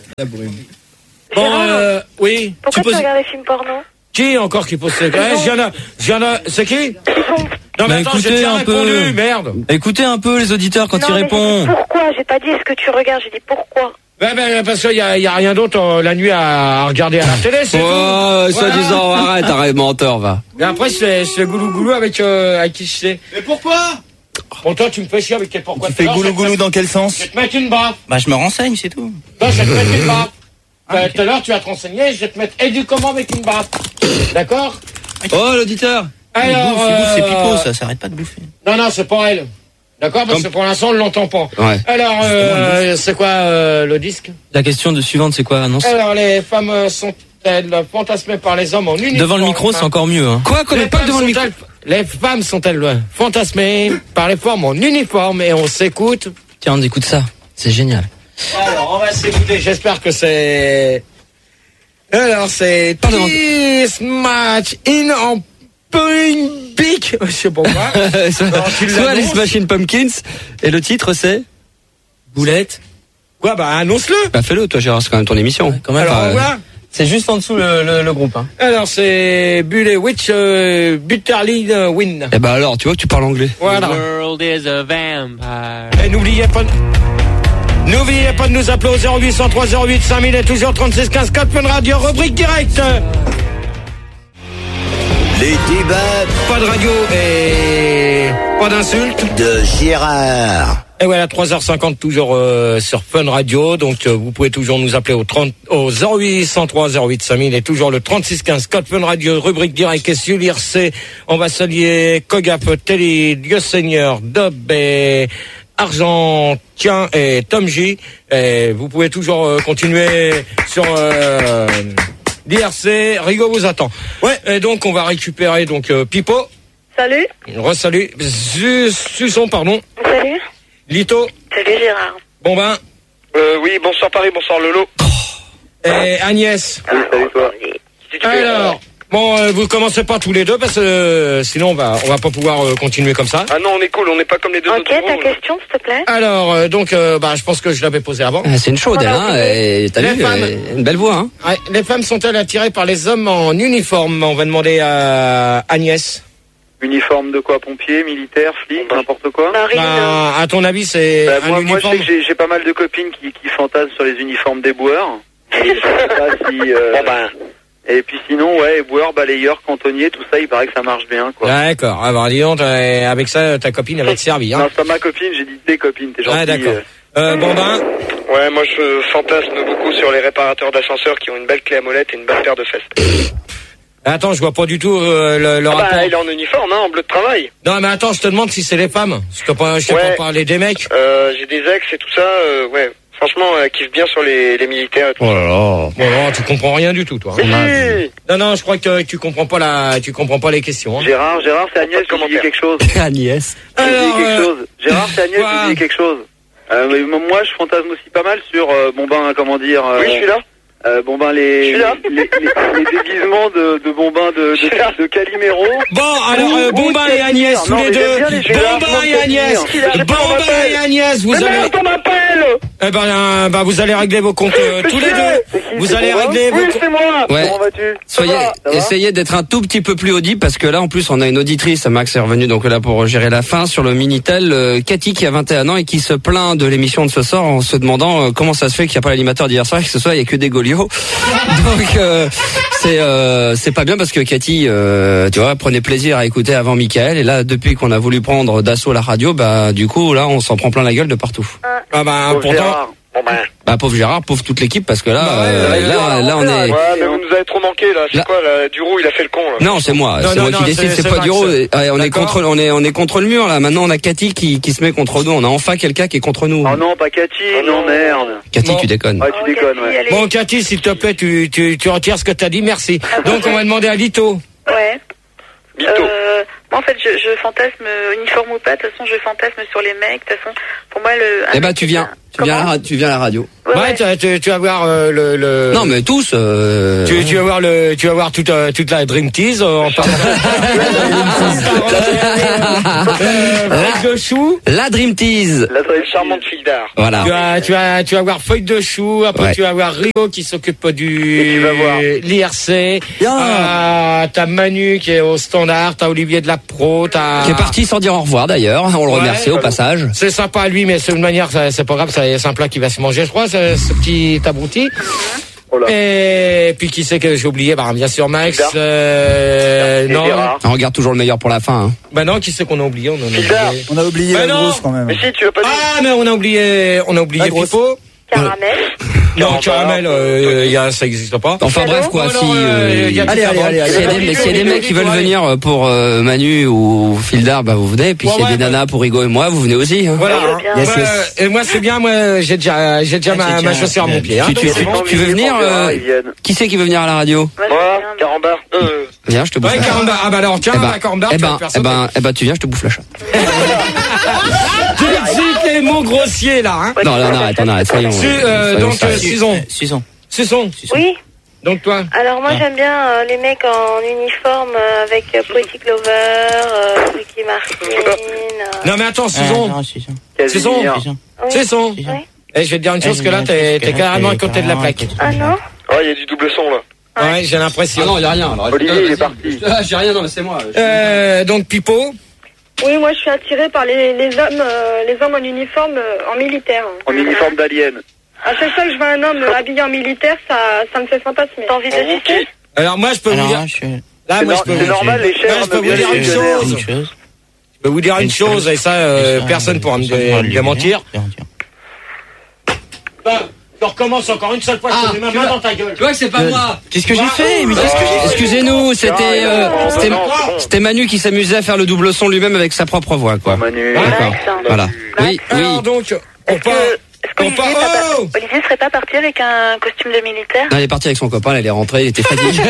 Bon, Gérard, euh, oui. pourquoi Tu poses- tu regardes des films porno? Qui encore qui pose ces questions? Je viens de, je viens de, c'est qui? Non, mais Bah, attends, j'ai écoutez déjà un peu. répondu, merde. Écoutez un peu les auditeurs quand Non, ils mais j'ai répondent. dit pourquoi? J'ai pas dit est-ce que tu regardes, j'ai dit pourquoi. Ben, ben, parce qu'il y a, y a rien d'autre euh, la nuit à, à regarder à la télé, c'est Oh, tout. soit Voilà. disant, arrête, arrête, menteur, va. Et après, je fais, je fais goulou goulou avec, euh, avec qui je sais. Mais pourquoi? Bon, toi, tu me fais chier avec quel pourquoi. Tu fais goulou goulou dans quel Je sens? vais te mettre une baffe. Bah je me renseigne, c'est tout. Non, je vais te mettre une baffe. Euh, Tout à l'heure, tu vas te renseigner, je vais te mettre éduquement avec une baffe. D'accord? Oh, l'auditeur. Alors, c'est euh, pipeau, ça s'arrête pas de bouffer. Non, non, c'est pas elle. D'accord? Parce que pour l'instant, on ne l'entend pas. Ouais. Alors, euh, c'est quoi euh, le disque? La question de suivante, c'est quoi, annonce? Alors, les femmes euh, sont-elles fantasmées par les hommes en uniforme? Devant le micro, c'est encore mieux. Hein. Quoi, qu'on Les n'est pas femmes devant le micro? sont-elles- Les femmes sont-elles euh, fantasmées par les formes en uniforme? Et on s'écoute. Tiens, on écoute ça. C'est génial. Alors, on va s'écouter. J'espère que c'est... Alors, c'est Pardon. This match in en Point Big. Je sais pas quoi. Alors, tu Soit l'annonces. les Smashing Pumpkins, et le titre c'est? Boulette. Quoi, bah, annonce-le. Bah fais-le, toi Gérard, c'est quand même ton émission. Quand même. Alors, Enfin, on voit. C'est juste en dessous le, le, le groupe. Hein. Alors, c'est Bulle Witch euh, Butterly euh, Win. Eh bah alors, tu vois que tu parles anglais. Voilà. world is a vampire. Et n'oubliez pas... N'oubliez pas de nous appeler au zéro huit cent trois zéro huit cinq mille et toujours trente-six quinze quatre Fun Radio, rubrique directe. Les débats. Pas de radio et Pas d'insultes. De Gérard. Et voilà, trois heures cinquante toujours euh, sur Fun Radio. Donc euh, vous pouvez toujours nous appeler au trente au zéro huit cent trois zéro huit cinq mille et toujours le trente-six quinze code Fun Radio, rubrique direct et sur l'I R C. On va saluer Kogap, Telly, Dieu Seigneur, Dob et Argentien et Tom J. Et vous pouvez toujours euh, continuer sur euh, l'I R C. Rigo vous attend. Ouais. Et donc on va récupérer donc euh, Pipo. Salut. Re-salut. Suçon, pardon. Salut. Lito. Salut Gérard. Bon ben. Euh, oui, bonsoir Paris, bonsoir Lolo. Et Agnès. Salut, salut toi. Alors, bon, euh, vous commencez pas tous les deux parce que euh, sinon on va on va pas pouvoir euh, continuer comme ça. Ah non, on est cool, on n'est pas comme les deux Ok, autres. ta gros, question s'il te plaît. Alors, euh, donc, euh, bah, je pense que je l'avais posé avant. Ah, c'est une chaude, elle, hein. Et t'as Les vu, femmes. euh, une belle voix, hein. Ouais, les femmes sont-elles attirées par les hommes en uniforme? On va demander à Agnès. Uniforme de quoi? Pompier, militaire, flic, n'importe quoi? Bah, à ton avis, c'est Bah, un moi, moi, je uniforme. sais que j'ai- j'ai pas mal de copines qui, qui fantasment sur les uniformes des boueurs. Et je sais pas si, euh, Et puis sinon, ouais, éboueur, balayeur, cantonnier, tout ça, il paraît que ça marche bien, quoi. D'accord. Alors, dis donc, t'as- avec ça, ta copine elle va te servir. Hein. Non, c'est pas ma copine, j'ai dit tes copines, t'es gentil. Ah, d'accord. Euh, bon ben. Ouais, moi je fantasme beaucoup sur les réparateurs d'ascenseurs qui ont une belle clé à molette et une belle paire de fesses. Attends, je vois pas du tout euh, le, le Ah rapport. bah, il est en uniforme, hein, en bleu de travail. Non, mais attends, je te demande si c'est les femmes. Je t'ai pas, je t'ai Ouais. pas parlé des mecs. Euh, j'ai des ex et tout ça, euh, ouais. Franchement, euh, kiffe bien sur les, les militaires et tout. Oh là là. Bon, non, tu comprends rien du tout, toi. Mais si. Non, non, je crois que tu comprends pas la, tu comprends pas les questions. Hein. Gérard, Gérard, c'est Agnès qui dit quelque chose. Agnès. Je vous dis Alors, quelque euh, chose. Gérard, c'est Agnès quoi qui dit quelque chose. Euh, mais moi, je fantasme aussi pas mal sur, euh, bon ben, comment dire... Euh, Oui, je suis là. Euh, bon ben, les, Je suis là. les, les, les déguisements de, de Bombin de, de, de Calimero. Bon, alors, euh, Bombin et Agnès, tous Non, les mais j'aime deux. bien les jeux là, Bombin et je Agnès. m'en fais Bombin et Agnès, vous Mais allez. merde, on m'appelle. Eh ben, euh, bah, vous allez régler vos comptes euh, tous les deux. Vous allez régler vos Oui, comptes. c'est moi. Ouais. Comment vas-tu? Soyez, Ça va, ça va essayez d'être un tout petit peu plus audible parce que là, en plus, on a une auditrice, Max est revenu donc là pour gérer la fin sur le Minitel, euh, Cathy qui a vingt et un ans et qui se plaint de l'émission de ce soir en se demandant euh, comment ça se fait qu'il n'y a pas l'animateur d'hier soir et que ce soir il n'y a que des Golios. Donc, euh, c'est euh, c'est pas bien parce que Cathy, euh, tu vois, prenait plaisir à écouter avant Mickaël et là, depuis qu'on a voulu prendre d'assaut la radio, bah du coup, là, on s'en prend plein la gueule de partout. Ah bah, Pauvre pourtant. Gérard. Bon ben. Bah pauvre Gérard, pauvre toute l'équipe parce que là, Bah ouais, euh, ouais, là, ouais, là, on ouais, est. Ouais, mais vous nous avez trop manqué là. C'est Là- quoi là? Duro, il a fait le con là. Non, c'est moi, Non, c'est non, moi non, qui décide, c'est- c'est c'est pas Max. du rôle. On est D'accord. contre, on est, on est contre le mur là. Maintenant, on a Cathy qui, qui se met contre nous. On a enfin quelqu'un qui est contre nous. Oh non, pas Cathy, Oh non, non. merde. Cathy, Bon. tu déconnes. Ouais, tu déconnes, ouais. Bon, Cathy, s'il te plaît, tu, tu, tu retires ce que t'as dit, merci. Donc, on va demander à Lito. Ouais. Lito. Euh, moi, en fait, je, je fantasme euh, uniforme ou pas. De toute façon, je fantasme sur les mecs. De toute façon, pour moi, le. Eh ben, tu viens, tu viens, à la, ra- tu viens à la radio. Ouais, Ouais, ouais. tu, tu, tu vas voir euh, le, le. Non, mais tous. Euh... Tu, tu vas voir le, tu vas voir toute, euh, toute la Dream Tease euh, en parlant. Feuille de chou. La Dream Tease. La Une charmante fille d'art. Voilà. Tu vas, tu vas, tu vas voir Feuille de chou. Après, Ouais. tu vas voir Rio qui s'occupe du. Et tu vas voir. l'I R C. Ah, t'as Manu qui est au standard. T'as Olivier de la Pro. T'as. Qui est parti sans dire au revoir d'ailleurs. On le Ouais, remercie au bah, passage. C'est sympa lui, mais c'est une manière, ça- c'est pas grave, ça- c'est un plat qui va se manger, je crois, ce, ce petit abruti. Oh là. Et puis qui c'est que j'ai oublié? Bah bien sûr Max. Gérard. Euh, Et non, Gérard. On regarde toujours le meilleur pour la fin. Hein. bah non, qui c'est qu'on a oublié? On en a Gérard. oublié. On a oublié Bah la non. grosse quand même. Mais si, tu veux pas dire. Ah mais on a oublié, on a oublié La grosse. Pipo. Caramel. Non, caramel, euh, y a, ça existe pas. Enfin bref quoi, Oh, si non, euh, euh, y a Allez, tout allez, avant. allez, allez. s'il y a des, mais s'il y a des mecs qui veulent venir pour euh, Manu ou Fildar, bah vous venez. Puis Ouais, s'il y a ouais, des bah- nanas pour Rigo et moi, vous venez aussi. Hein. Voilà. Ouais, hein. bien. Yes, Moi, yes. Et moi c'est bien, moi j'ai déjà, j'ai déjà ma, ma chaussure à mon pied. Hein. Tu, tu, tu, tu veux venir euh, Ils viennent. Qui c'est qui veut venir à la radio? Moi, Moi, j'aime bien. Carambar. Euh. Viens, je te bouffe. Ouais, la chatte. Carambar. Ah bah alors tiens, Eh ben, bah, Carambar, eh tu vas ben, te faire eh sauter. ben, eh ben, tu viens, je te bouffe la chatte. Tu dis les mots grossiers là, hein. Non, là, on arrête, on arrête. Soyons. Su- euh, soyons donc, sérieux. euh, Susan. Susan. Susan. Oui. Donc toi. Alors moi j'aime bien euh, les mecs en uniforme euh, avec euh, Poetic Lover, euh, Ricky Martin. Euh... Non mais attends, Susan. Susan. Oui. Susan. Oui. Et je vais te dire une chose que là, t'es, t'es carrément à côté de la plaque. Ah non. Oh, il y a du double son là. Ouais, j'ai l'impression. Ah non, il y a rien. Alors, Olivier, vas-y. il est parti. Ah, j'ai rien, non, mais c'est moi. Euh, donc Pipo. Oui, moi je suis attirée par les, les hommes euh, les hommes en uniforme euh, en militaire. En uniforme d'alien. À chaque fois que je vois un homme euh, habillé en militaire, ça, ça me fait fantasmer. T'as envie de sucer? Alors moi, je peux vous dire. Là, C'est moi, je nor- peux c'est vous normal, les Là, chèvres je peux aiment vous bien dire les une légionnaires. chose. Je Je vais vous dire une chose, et ça, euh, personne ne pourra me, me démentir. Bah, je recommence encore une seule fois, je te mets ma main dans ta gueule. Tu vois que c'est pas moi. Qu'est-ce que j'ai fait? Mais qu'est-ce que j'ai fait? Excusez-nous, c'était euh, c'était c'était Manu qui s'amusait à faire le double son lui-même avec sa propre voix, quoi. Manu. D'accord. Voilà. Oui, Alors oui. donc, on part. Est-ce qu'Olivier On part- pas- Oh Olivier serait pas parti avec un costume de militaire? Non, il est parti avec son copain, il est rentré, il était fatigué.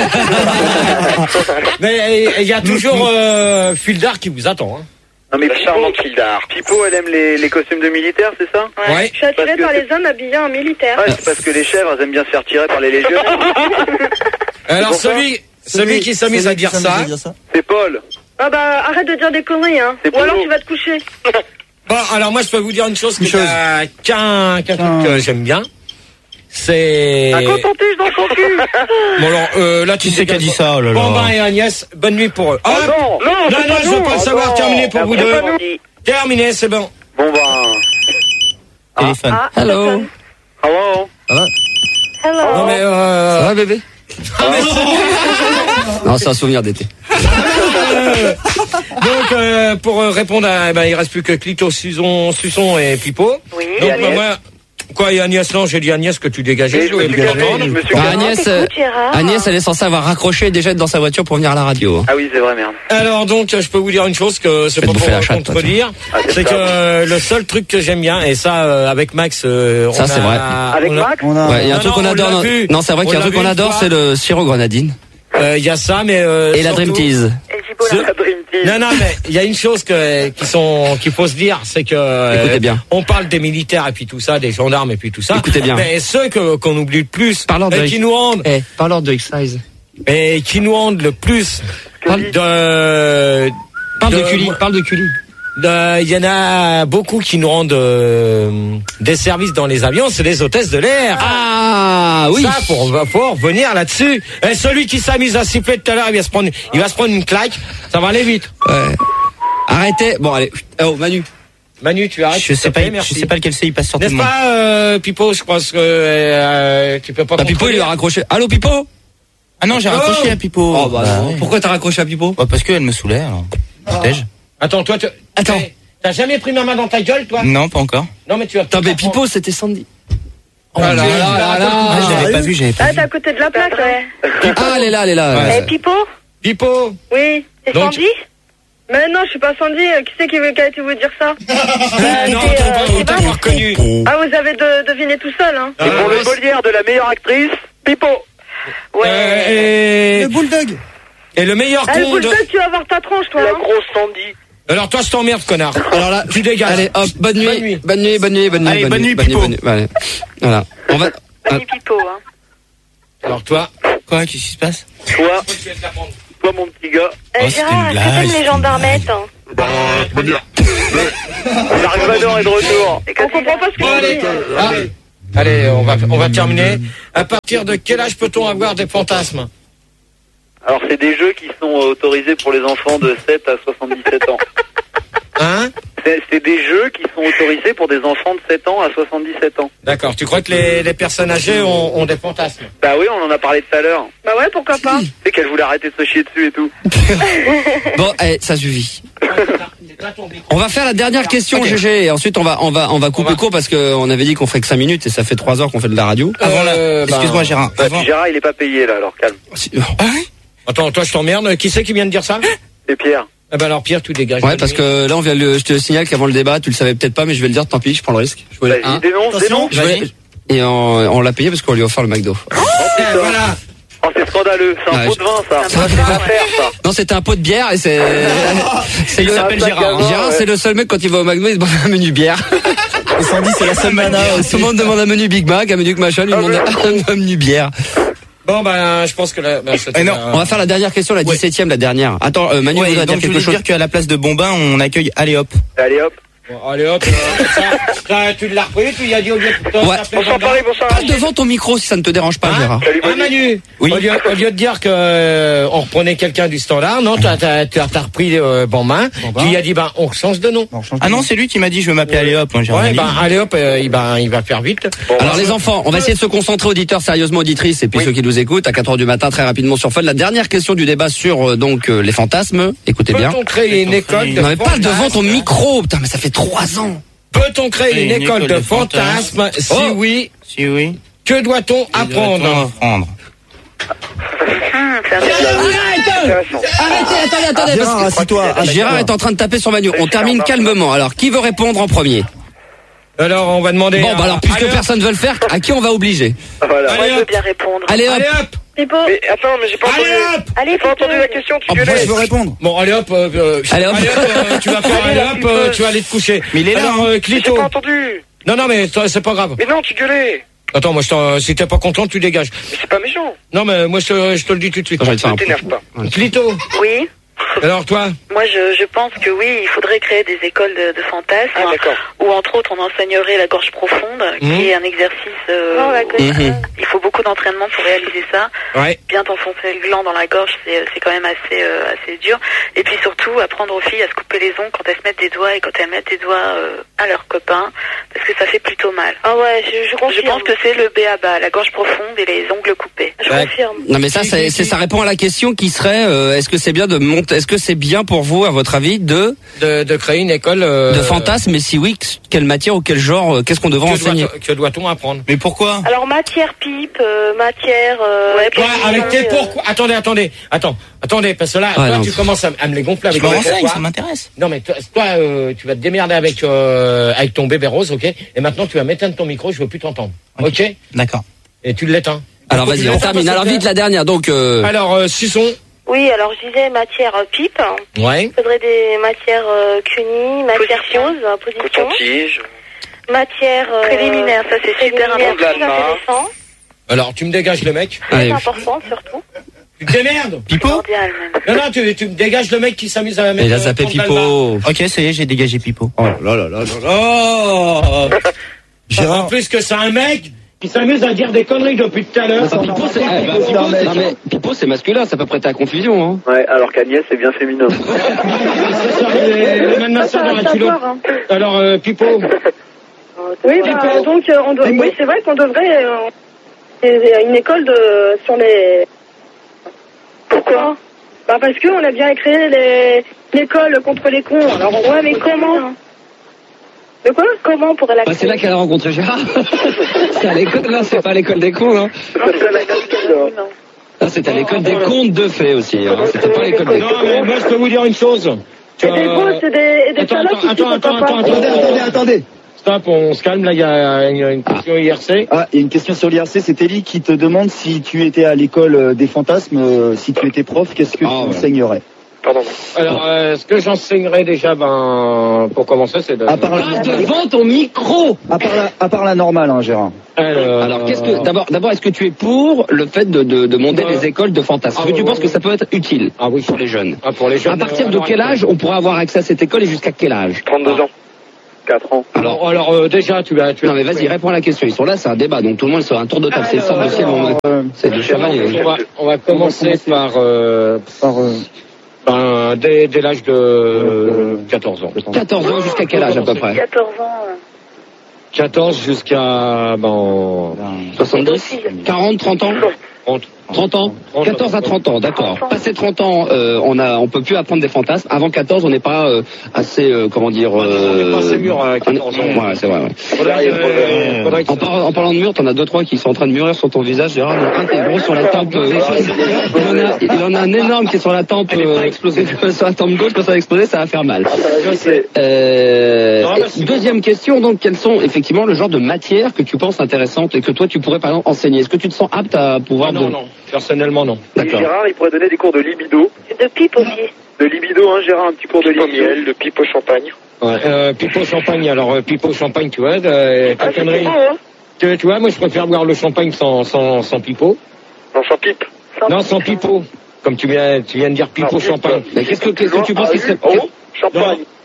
Mais il y a toujours euh, Fildar qui vous attend. Hein. Non mais charmante Fildar. Pipo, elle aime les, les costumes de militaires, c'est ça? Ouais. Je suis attirée Parce que par c'est- les hommes habillés en militaire. Ouais, c'est parce que les chèvres, elles aiment bien se faire tirer par les légionnaires. Alors pour ça celui, celui qui s'amuse à dire ça. C'est Paul. Ah bah arrête de dire des conneries, hein. C'est Ou alors Polo. tu vas te coucher. Bon, alors moi je peux vous dire une chose, que Une chose. t'as qu'un qu'un truc que j'aime bien. C'est. Un coton-tige dans son cul. Bon alors euh, là tu Qui c'est qui a dit ça? Oh là là. Bambin et Agnès, bonne nuit pour eux. Ah Hop. non, non, non, c'est pas je veux nous. pas le Ah savoir. non. Terminé pour vous C'est deux. pas nous. Terminé, c'est bon. Bon bah. Téléphone. Ah, Hello. Hello. Hello. Non mais euh... Ça va, bébé? Non, c'est un souvenir d'été. Donc euh, pour euh, répondre à, eh ben il reste plus que Clito, Suson, Suçon et Pipo. Oui. Donc Et Agnès. bah, moi, quoi et Agnès, non, j'ai dit Agnès que tu dégageais. Et Je je me voulais suis plus calmé, l'entendre. je me suis Bah, calmé. Agnès, euh, Écoute, Gérard. Agnès, elle est censée avoir raccroché et déjà être dans sa voiture pour venir à la radio. Ah oui, c'est vrai, merde. Alors donc je peux vous dire une chose que c'est Fais pas te bouffer la pour chatte, toi, contredire, Ah, c'est c'est ça. que euh, le seul truc que j'aime bien, et ça euh, avec Max, euh, Ça, on c'est a- vrai. Avec on a- Max? On a. Ouais, il y a un Non, truc non, qu'on on adore. l'a Non, vu. non, c'est vrai On qu'il y a un l'a truc qu'on vu une adore, fois. c'est le sirop grenadine. Euh, Il y a ça, mais euh, Et la Dream surtout- Tease. Et Gibo, Ce- là. La Dream Team. Non, non, mais il y a une chose que qui sont qu'il faut se dire, c'est que euh, Écoutez bien. on parle des militaires et puis tout ça, des gendarmes et puis tout ça. Écoutez bien. Mais ceux que qu'on oublie le plus Parlons de et X- qui nous rendent Eh, parlons de X-Size. et qui nous rendent le plus Parle de Parle de de- Cully, parle de Cully. de- il y en a beaucoup qui nous rendent euh, des services dans les avions, c'est les hôtesses de l'air. Ah, oui. Ça, faut, faut revenir là-dessus. Et celui qui s'amuse à siffler tout à l'heure, il va se prendre, il va se prendre une claque. Ça va aller vite. Ouais. Arrêtez. Bon, allez. Oh, Manu. Manu, tu arrêtes. Je s'il sais te pas, plaît, je merci. sais pas lequel c'est, il passe sur tout le N'est-ce monde. pas, euh, Pipo, je pense que euh, tu peux pas. Bah, Pipo, il lui a raccroché. Allô, Pipo? Ah non, j'ai Oh. raccroché à Pipo. Oh, bah, non. ouais. Pourquoi t'as raccroché à Pipo? Bah, parce qu'elle me saoulait, alors. Protège. Attends, toi, tu... Attends. Hey, t'as jamais pris ma main dans ta gueule, toi? Non, pas encore. Non, mais tu vas. Attends, mais Pipo, c'était Sandy. Oh là là là Ah, là. j'avais pas vu, j'avais pas Ah, vu. t'es à côté de la plaque, ouais. Ah, elle est là, elle est là. Ouais. Et Pipo? Pipo. Oui. C'est Donc- Sandy? Mais non, je suis pas Sandy. euh, Qui c'est qui, veut- qui a été vous dire ça? Ah, non, c'est, t'as euh, pas c'est t'as Val. pas reconnu. Ah, vous avez de, deviné tout seul, hein. Et pour le Molière de la meilleure actrice, Pipo. Ouais. Euh, et... Le bulldog. et le meilleur Ah, le con de... bulldog, tu vas avoir ta tronche, toi, La hein. grosse Sandy. Alors toi, je t'emmerde, connard. Alors là, Tu dégages. allez, hop, bonne nuit. Bonne nuit. Bonne nuit, bonne nuit, bonne nuit. Allez, bonne nuit, bonne Pipo. bonne nuit. Allez. Voilà. On va. Vas-y, Pipo, hein. Alors toi. Quoi, qu'est-ce qui se passe? Toi, toi mon petit gars. Euh, Oh, c'était Gérard, une est-ce que blague, t'aimes c'était les une gendarmettes? hein Dark Vador est de retour. Et quand On comprend pas ce que Bon, tu allez, dis. ah, allez, on va, on va terminer. À partir de quel âge peut-on avoir des fantasmes? Alors c'est des jeux qui sont autorisés pour les enfants de sept à soixante-dix-sept ans. Hein? C'est c'est des jeux qui sont autorisés pour des enfants de sept ans à soixante-dix-sept ans. D'accord. Tu crois que les, les personnes âgées ont, ont des fantasmes? Bah oui, on en a parlé tout à l'heure. Bah ouais, pourquoi pas. Tu sais qu'elle voulait arrêter de se chier dessus et tout. Bon, eh, ça suffit. On va faire la dernière question, G G, et ensuite on va on va on va couper On va- court parce qu'on avait dit qu'on ferait que cinq minutes et ça fait trois heures qu'on fait de la radio. Avant la... Euh, bah, Excuse-moi, Gérard. Bah, Avant... puis Gérard, il est pas payé là, alors calme. Si- Attends, toi, je t'emmerde. Qui c'est qui vient de dire ça? C'est Pierre. Eh ben alors, Pierre, tu dégages. Ouais, parce que là on vient le, je te signale qu'avant le débat, tu le savais peut-être pas, mais je vais le dire, tant pis, je prends le risque. Je voulais Vas-y, un. dénonce, dénonce. Je voulais- et on, on l'a payé parce qu'on lui a offert le McDo. Oh putain. Voilà. Oh, c'est scandaleux. C'est un Ouais, pot je- de vin, ça. Ça, C'est un c'est- affaire, ça. Non, c'était un pot de bière et c'est. c'est le. Il s'appelle Gérard, hein. Gérard, Ouais. c'est le seul mec quand il va au McDo, il se demande un menu bière. Et Sandy, c'est la seule mana aussi. Tout le monde demande un menu Big Mac, un menu machin, lui Ah, demande un, un menu bière. Bon, ben, je pense que là, ben, c'était Eh non, un- On va faire la dernière question, la dix-septième, la dernière. Attends, euh, Manu Ouais, voudrait dire donc je quelque voulais chose. dire qu'à la place de Bombin, on accueille Allez hop. Allez hop. Allez hop, euh, ça, ça, tu l'as repris, tu y as dit au lieu de... Ouais. Bonsoir Paris, bonsoir. Pas devant ton micro si ça ne te dérange pas, Hein Gérard. Salut, Ah Manu, Oui. au, lieu, au lieu de dire que euh, on reprenait quelqu'un du standard, non, t'as t'as t'as t'as repris euh, Bonmain, Bonmain. qui a dit ben on change de nom. Non, change Ah de non, nom. c'est lui qui m'a dit je veux m'appeler Allez hop. Moi, j'ai rien Ouais, dit. ben allez hop, euh, il, ben, il va faire vite. Alors les enfants, on va essayer de se concentrer, auditeurs, sérieusement auditrices, et puis ceux qui nous écoutent à quatre heures du matin, très rapidement sur Fun. La dernière question du débat sur euh, donc euh, les fantasmes. Écoutez bien. Peut-on créer une école de Non mais parle devant ton fantasmes micro, putain, mais ça fait trois ans. Peut-on créer une, école, de fantasmes? Si Oh. oui, Si oui. que doit-on apprendre? Apprendre. Hum, c'est Arrêtez, attendez, attendez. Gérard, parce que- assis-toi. Gérard est en train de taper sur Manu. On termine calmement. Alors, qui veut répondre en premier? Alors on va demander. Bon, bah alors, puisque allez hop, personne veut le faire, à qui on va obliger? Voilà. Moi, Allez je veux hop. bien répondre. Allez hop. allez hop, Pipo. Mais attends, mais j'ai pas entendu. allez hop. Allez, J'ai pas Pipo. entendu la question, tu Oh, moi, gueulais. je veux répondre. Bon, allez hop, euh, euh, Allez, hop. euh, tu vas faire, allez hop, euh, tu vas aller te coucher. Mais il est là, Alors, hein. euh, Mais J'ai Clito. pas entendu. Non, non, mais toi, c'est pas grave. Mais non, tu gueulais. Attends, moi, je t'en- si t'es pas content, tu dégages. Mais c'est pas méchant. Non, mais moi, je, te- je te le dis tout de suite. J'ai envie de faire Ne un peu. t'énerve pas. Clito. Oui. Alors, toi? Moi, je, je pense que oui, il faudrait créer des écoles de, de fantasmes, Ah, d'accord. où entre autres on enseignerait la gorge profonde, qui Mhm. est un exercice. euh, Non, la gorge. Mhm. Il faut beaucoup d'entraînement pour réaliser ça. Ouais. Bien t'enfoncer le gland dans la gorge, c'est c'est quand même assez euh, assez dur. Et puis surtout, apprendre aux filles à se couper les ongles quand elles se mettent des doigts et quand elles mettent des doigts euh, à leurs copains, parce que ça fait plutôt mal. Ah ouais, je, je Je confirme. pense que c'est le B A B A, la gorge profonde et les ongles coupés. Je Ouais. confirme. Non mais ça, c'est, c'est- ça répond à la question qui serait, euh, est-ce que c'est bien de monter, est-ce que c'est bien pour vous, à votre avis, de De, de créer une école. euh, de fantasmes, et si oui, quelle matière ou quel genre, euh, qu'est-ce qu'on devrait Que enseigner? doit- que doit-on apprendre? Mais pourquoi? Alors, matière pipe, euh, matière... Euh, Ouais, Toi, position, avec tes euh, pourquoi. Attendez, attendez. Attends, attendez, parce que là, Ouais, toi, non. tu commences à, à me les gonfler Je avec me tes renseigne, pourquoi. ça m'intéresse. Non, mais toi, toi, euh, tu vas te démerder avec, euh, avec ton bébé rose, ok? Et maintenant, tu vas m'éteindre ton micro, je veux plus t'entendre. Ok. Ok? D'accord. Et tu l'éteins. Alors vas-y, on termine. Alors vite la dernière. Donc euh, Alors, euh, Suçon. Oui, alors je disais matière euh, pipe. Ouais. Il faudrait des matières euh, cunis, matière Position. pose, euh, position. Coton-tige. Matière... euh, Préliminaire, ça, c'est super préliminaire, important. très intéressant. Alors, tu me dégages le mec. Très allez. important, surtout. Tu te démerdes. Pipo? Cordial, même. Non, non, tu, tu me dégages le mec qui s'amuse à mettre. il a euh, zappé contre Balma. Pipo. Ok, ça y est, j'ai dégagé Pipo. Oh là là là là là. En plus que c'est un mec qui s'amuse à dire des conneries depuis tout à l'heure. Pipo, c'est, eh, bah, Pipo, c'est- non, mais Pipo, c'est masculin, ça peut prêter à confusion. Hein. Ouais, alors qu'Agnès, c'est bien féminin. C'est ça, les- les mêmes Ça, masseurs ça dans va la culotte. savoir, hein. Alors, euh, Pipo. Oui, bah, donc euh, on doit, oui, c'est vrai qu'on devrait euh, euh, une école de sur les. Pourquoi? Bah parce que on a bien créé les l'école contre les cons. Alors ouais, mais comment? De quoi? Comment on pourrait la Bah, c'est là qu'elle a rencontré Gérard. C'est à l'école, là, c'est pas à l'école des cons, hein. Là, c'était à l'école des contes de fées aussi, hein. C'était pas l'école des Non, cons. mais moi, je peux vous dire une chose. Tu Et des as- gosses et des, et des Attends, salopes attends, qui attends, sont attends, pas attends, Attendez, attendez, attendez. Stop, on se calme, là, il y a une, une question I R C. Ah, il y a une question sur l'I R C, c'est Ellie qui te demande si tu étais à l'école euh, des fantasmes, euh, si tu étais prof, qu'est-ce que Ah, tu ouais. enseignerais? Pardon. Alors, euh, ce que j'enseignerais déjà, ben, pour commencer, c'est de... À part la, Parle devant ton micro. à part la, à part la normale, hein, Gérard. Alors, Alors, qu'est-ce que d'abord, d'abord, est-ce que tu es pour le fait de, de, de monter Ouais. des écoles de fantasmes? Est-ce que Ah, tu ouais, penses ouais, que ça peut être utile Ah oui. pour les jeunes? Ah, pour les jeunes. À partir euh, de quel âge on pourra avoir accès à cette école et jusqu'à quel âge? trente-deux ans. quatre ans. Alors, alors euh, déjà, tu vas... Tu Non mais vas-y, réponds à la question. Ils sont là, c'est un débat, donc tout le monde sera un tour de table. C'est une sorte de ciel, Euh, c'est du chevalier. On va, on va commencer par... Euh, par, euh, ben, dès, dès l'âge de euh, quatorze ans. quatorze ans jusqu'à quel âge à peu près? quatorze ans. euh, quatorze jusqu'à... Ben, soixante-dix? quarante, trente ans? trente. trente ans? quatorze à trente ans, d'accord. trente ans. Passé trente ans, euh, on a, on peut plus apprendre des fantasmes. Avant quatorze, on n'est pas euh, assez, euh, comment dire... On est pas assez mûr à on est- quatorze ans. Ouais, c'est vrai, ouais. Faudrait que, euh, faudrait que- En, par- en parlant de mur, t'en as deux, trois qui sont en train de mûrir sur ton visage, Gérard. Il y en a un qui est gros sur la tempe. euh, il, en a, il en a un énorme qui est sur la tempe, euh, explosé, sur la tempe gauche. Quand ça va exploser, ça va faire mal. Je sais. Euh, Non, merci. deuxième question, donc, quelles sont effectivement le genre de matières que tu penses intéressantes et que toi tu pourrais par exemple enseigner? Est-ce que tu te sens apte à pouvoir... Ah, non, de- non. Personnellement, non. Et D'accord. Gérard, il pourrait donner des cours de libido. De pipe aussi. De libido, hein, Gérard, un petit cours de Pipe au libido. miel, de pipe au champagne. Ouais. Euh, pipeau champagne, alors euh, pipeau champagne, tu vois, euh, ta Ah, c'est connerie. bon, hein. tu, tu vois, moi je préfère boire le champagne sans, sans, sans pipeau. Non, sans pipe. Non, sans pipeau. Comme tu viens, tu viens de dire pipeau Ah, pipe. champagne. Mais qu'est-ce que, qu'est-ce que tu penses qui serait... Oh, champagne.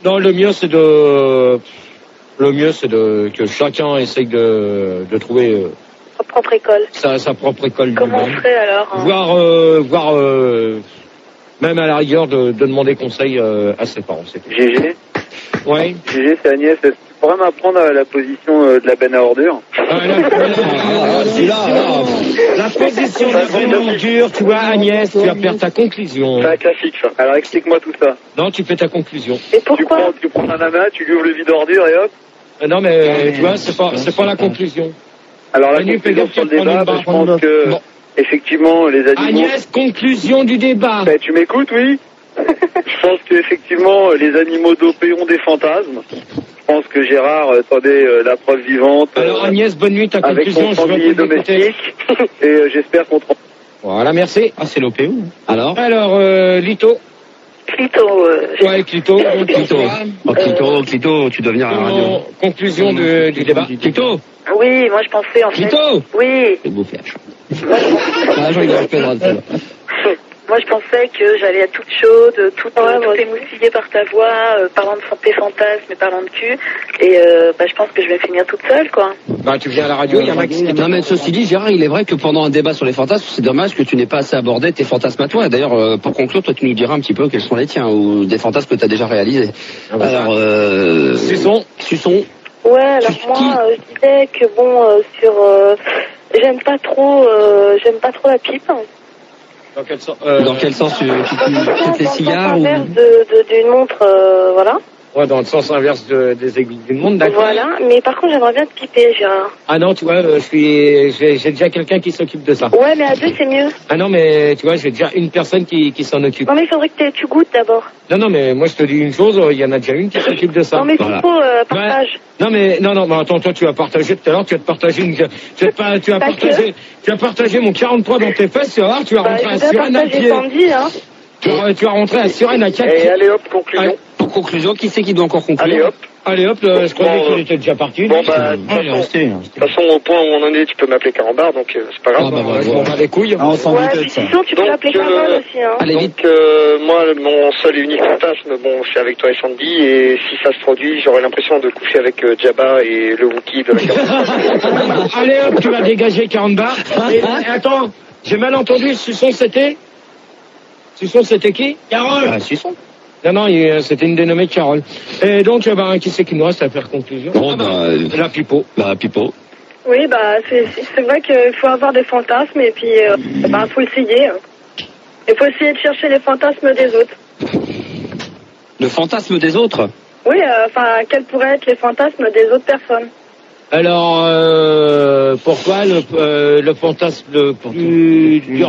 Non, le mieux c'est de, le mieux c'est de que chacun essaye de de trouver euh, Sa propre école. sa sa propre école Comment on lui-même. ferait alors hein Voire euh, voire euh, même à la rigueur de, de demander conseil euh, à ses parents. C'est tout. G G. Ouais. G G, c'est Agnès. Est-ce que tu pourrais m'apprendre euh, la position euh, de la benne à ordures? Ah, là, là, c'est là, là. La position de la ordure, tu vois, Agnès, tu vas faire ta conclusion. C'est un classique, ça. Alors explique-moi tout ça. Non, tu fais ta conclusion. Et Tu pourquoi prends, tu prends un amas, tu lui ouvres le vide ordure et hop. Euh, Non, mais tu vois, c'est pas, c'est pas la conclusion. Alors la Manu, fais conclusion gaffe, sur le tu te prends débat, une bah, barre. je pense que Bon. effectivement les animaux. Agnès, conclusion du débat. Ben, tu m'écoutes, oui. Je pense qu'effectivement les animaux dopés ont des fantasmes. Je pense que Gérard, euh, attendez euh, la preuve vivante. euh, Alors Agnès, bonne nuit, ta avec conclusion, son je veux sanglier plus t'écouter. domestique. Et euh, j'espère qu'on te rend. Voilà, merci. Ah, c'est l'O P O. Alors Alors, euh, Lito. Clito, euh, Ouais, Clito. donc, Clito. Clito. Oh, Clito, Clito, tu dois venir à la radio. Conclusion- Conclusion de- du débat. Clito oui, moi je pensais en fait. Clito Oui, C'est bouffé à chaud. moi je, pensais, Ah, j'en ai pas le droit de ça. moi, je pensais que j'allais être toute chaude, toute, ouais, toute émoustillée par ta voix, euh, parlant de tes fantasmes et parlant de cul. Et euh, bah, je pense que je vais finir toute seule, quoi. Bah, tu viens à la radio, il y a Max qui Non mais ceci dit, Gérard, il est vrai que pendant un débat sur les fantasmes, c'est dommage que tu n'aies pas assez abordé tes fantasmes à toi. D'ailleurs, euh, pour conclure, toi tu nous diras un petit peu quels sont les tiens ou des fantasmes que tu as déjà réalisés. Ah bah, Alors, euh... Suçon. Suçon. Ouais, alors moi, euh, je disais que bon, euh, sur, euh, j'aime pas trop, euh, j'aime pas trop la pipe. Dans quel sens euh, Dans quel sens tu, tu, tu, tu les Dans cigares le ou... sens inverse de, de, d'une montre, euh, voilà. Ouais, dans le sens inverse de- des aiguilles d'une montre, d'accord. Voilà, mais par contre, j'aimerais bien te piper, Gérard. Ah non, tu vois, euh, je suis, j'ai j'ai déjà quelqu'un qui s'occupe de ça. Ouais, mais à deux, c'est mieux. Ah non, mais tu vois, j'ai déjà une personne qui, qui s'en occupe. Non, mais il faudrait que t'aies- tu goûtes d'abord. Non, non, mais moi je te dis une chose, euh, il y en a déjà une qui s'occupe de ça. Non, mais Voilà. Pipo, euh, partage. Non mais non non mais attends toi tu vas partager tout à l'heure tu vas te partager une tu vas te pas tu vas Pas partager tu vas partager mon quarante-trois dans tes fesses tu vas voir tu vas Bah, rentrer je à vais Suresnes à partager pied Sandy, hein. tu vas, tu vas rentrer à Suresnes à quatre Et allez hop, conclusion. Ouais. Pour conclusion, qui c'est qui doit encore conclure? Allez hop. Allez hop là, je croyais Bon, qu'il euh, était déjà parti. Bon bah de Ah, il est toute resté. façon, de toute façon, au point où on en est, tu peux m'appeler Carambar, donc euh, c'est pas grave. Ah, bah, Ouais, je m'en bats les couilles. Ah, on s'en Ouais, doutait de puis ça. sinon, tu peux Donc, l'appeler euh, Carole aussi, hein. Allez, vite. Donc euh, moi, mon seul et unique fantasme, bon, c'est avec toi et Sandy, et si ça se produit, j'aurais l'impression de coucher avec euh, Jabba et le Wookie de la Carambar. Allez hop tu vas dégager quarante bars. Et, et attends j'ai mal entendu Suçon c'était Suçon c'était qui Carole. Ah, Suçon. Non non il- euh, c'était une dénommée Carole. Et donc eh ben qui c'est qui nous reste à faire conclusion? Bon, bah, euh, La Pipo. bah, Pipo. Oui, bah, c'est c'est- c'est vrai qu'il faut avoir des fantasmes et puis, euh, bah, faut essayer. hein. Il faut essayer de chercher les fantasmes des autres. Le fantasme des autres. Oui, euh, enfin, quels pourraient être les fantasmes des autres personnes? Alors, euh, pourquoi le, euh, le fantasme le plus dur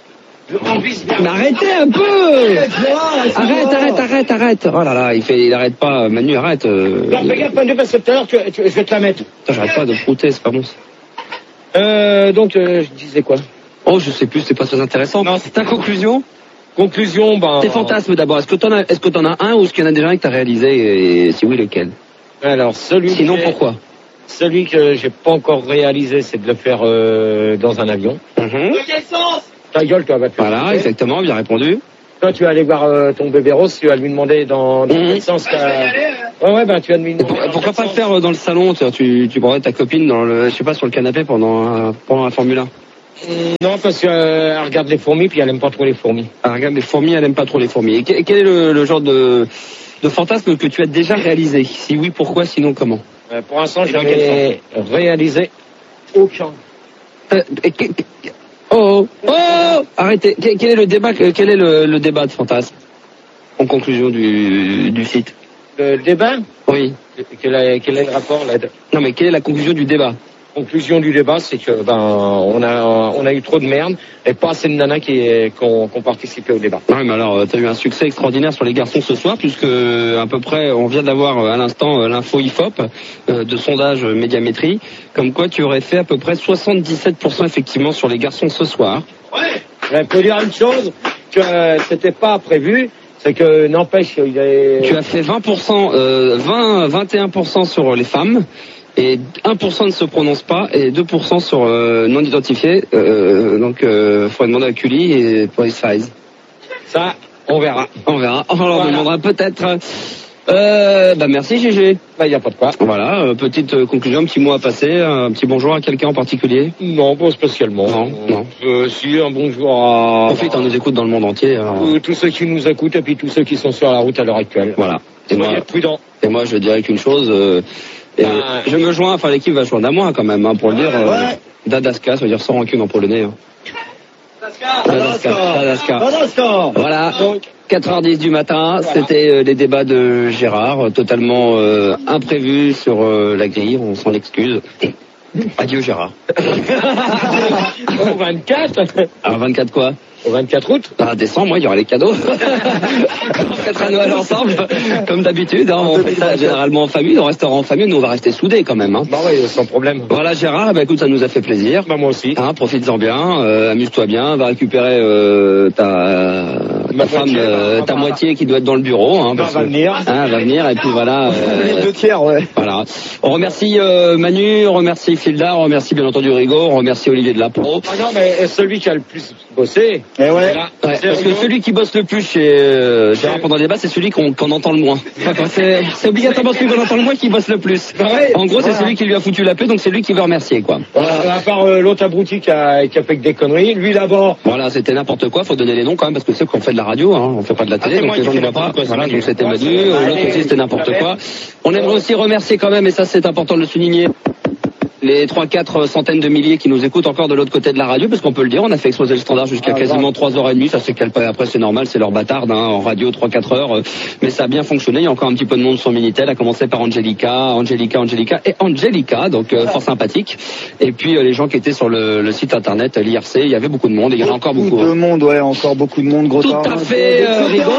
Mais arrêtez un peu! Arrête, arrête, arrête, arrête! Oh là là, il fait, il arrête pas, Manu, arrête. Euh... Non, fais gaffe, Manu, parce que tout à l'heure, tu- tu- je vais te la mettre. Putain, j'arrête pas de frouter, c'est pas bon ça. Euh, donc, euh, je disais quoi? Oh, je sais plus, c'est pas très intéressant. Non. Ta conclusion? Conclusion, ben... Tes fantasmes d'abord. Est-ce que t'en as, est-ce que t'en as un ou est-ce qu'il y en a déjà un que t'as réalisé et si oui, lequel? Alors, celui Sinon, que- pourquoi? Celui que j'ai pas encore réalisé, c'est de le faire euh, dans un avion. Mhm. Quel sens? Ta gueule, toi, va te faire Voilà, foutre. exactement, bien répondu. Toi, tu vas aller voir euh, ton bébé rose, tu vas lui demander dans, dans Mhm. quel sens Je vais y t'as... aller. euh. Ouais, ouais, ben, tu vas lui Et demander... pour- dans pourquoi quel pas le sens. faire euh, dans le salon? Tu, tu, tu prendrais ta copine dans le, je sais pas, sur le canapé pendant un, pendant un Formule un. Non, parce qu'elle regarde les fourmis, puis elle aime pas trop les fourmis. Ah, regarde, les fourmis, elle aime pas trop les fourmis. Et quel, quel est le, le genre de, de fantasme que tu as déjà réalisé? Si oui, pourquoi? Sinon, comment? Euh, pour l'instant, Et dans je quel n'ai réalisé aucun. Euh, et que- que- Oh, oh, oh, arrêtez. Quel, quel est le débat, quel est le, le débat de fantasme? En conclusion du, du site. Le débat, Oui. quel est, quel est le rapport là? Non, mais quelle est la conclusion du débat? Conclusion du débat, c'est que ben on a on a eu trop de merde et pas assez de nanas qui qui ont, qui ont participé au débat. Non, mais alors, t'as eu un succès extraordinaire sur les garçons ce soir, puisque à peu près, on vient d'avoir à l'instant l'info I F O P euh, de sondage Médiamétrie, comme quoi tu aurais fait à peu près soixante-dix-sept pour cent effectivement sur les garçons ce soir. Ouais. Je peux dire une chose que euh, c'était pas prévu, c'est que n'empêche il est. Tu as fait vingt pour cent, euh, vingt, vingt et un pour cent sur les femmes. Et un pour cent ne se prononce pas et deux pour cent sur euh, non identifié. Euh, donc, euh, faudrait demander à Cully et pour les size. Ça, on verra. On verra. On leur Voilà. demandera peut-être. Euh, bah merci Gégé. Bah y a pas de quoi. Voilà, euh, petite euh, conclusion, un petit mot à passer, un petit bonjour à quelqu'un en particulier. Non, pas spécialement. Non, non. Euh, si, un bonjour à... Profite, on nous écoute dans le monde entier. Alors... Euh, tous ceux qui nous écoutent et puis tous ceux qui sont sur la route à l'heure actuelle. Voilà. Et Soyez moi, prudents. et moi, je dirais qu'une chose, euh, et, Ah. je me joins, enfin l'équipe va se joindre à moi quand même, hein, pour le dire. Euh, Ouais. Dadaska, ça veut dire sans rancune en polonais. Hein. Dadaska. Dadaska. Dadaska. Voilà. quatre heures dix du matin, c'était euh, les débats de Gérard, euh, totalement euh, imprévus sur euh, la grille, on s'en excuse. Adieu Gérard. Au vingt-quatre. Alors vingt-quatre quoi? Au vingt-quatre août. Ah, décembre, il y aura les cadeaux. On fêtera Noël ensemble, comme d'habitude. Hein, on fait ça généralement en famille, on restera en famille, nous on va rester soudés quand même. Hein. Bah oui, sans problème. Voilà Gérard, bah écoute, ça nous a fait plaisir. Bah moi aussi. Hein, profites-en bien, euh, amuse-toi bien, va récupérer euh, ta, ta femme, moitié, euh, bah, ta bah, moitié qui doit être dans le bureau. Hein, bah, parce va que- venir. Hein, va venir, et puis voilà. Les Euh, deux tiers, ouais. voilà. On remercie euh, Manu, on remercie Filda, on remercie bien entendu Rigaud, on remercie Olivier de la Pro. Ah non, mais celui qui a le plus bossé. Eh ouais. là, Ouais, c'est parce que Rigaud. celui qui bosse le plus chez euh, Gérard pendant le débat, c'est celui qu'on qu'on entend le moins. Enfin, c'est c'est obligatoirement celui qu'on entend le moins qui bosse le plus. Ouais. En gros, c'est Voilà. celui qui lui a foutu la paix, donc c'est lui qui veut remercier, quoi. Voilà, à part euh, l'autre abruti qui a, qui a fait que des conneries, lui d'abord. Voilà, c'était n'importe quoi, faut donner les noms quand même, parce que c'est qu'on fait de la radio, hein, on fait pas de la télé, Ah, c'est donc moi les qui gens ne fais voient pas. n'importe quoi, Voilà, c'est donc moi c'était qui- Manu, Ouais, euh, l'autre c'est- aussi c'était n'importe quoi. On aimerait aussi remercier quand même, et ça c'est important de le souligner, les trois quatre centaines de milliers qui nous écoutent encore de l'autre côté de la radio, parce qu'on peut le dire, on a fait exploser le standard jusqu'à quasiment trois heures trente, ça c'est calpé, après c'est normal, c'est leur bâtarde, hein, en radio trois quatre heures, euh, mais ça a bien fonctionné, il y a encore un petit peu de monde sur Minitel, à commencer par Angelica, Angelica, Angelica et Angelica, donc euh, fort sympathique, et puis euh, les gens qui étaient sur le, le site internet, l'I R C, il y avait beaucoup de monde, et il y en a encore beaucoup. Beaucoup de hein. monde, ouais, encore beaucoup de monde, gros Tout tard. à fait, euh, Rigaud.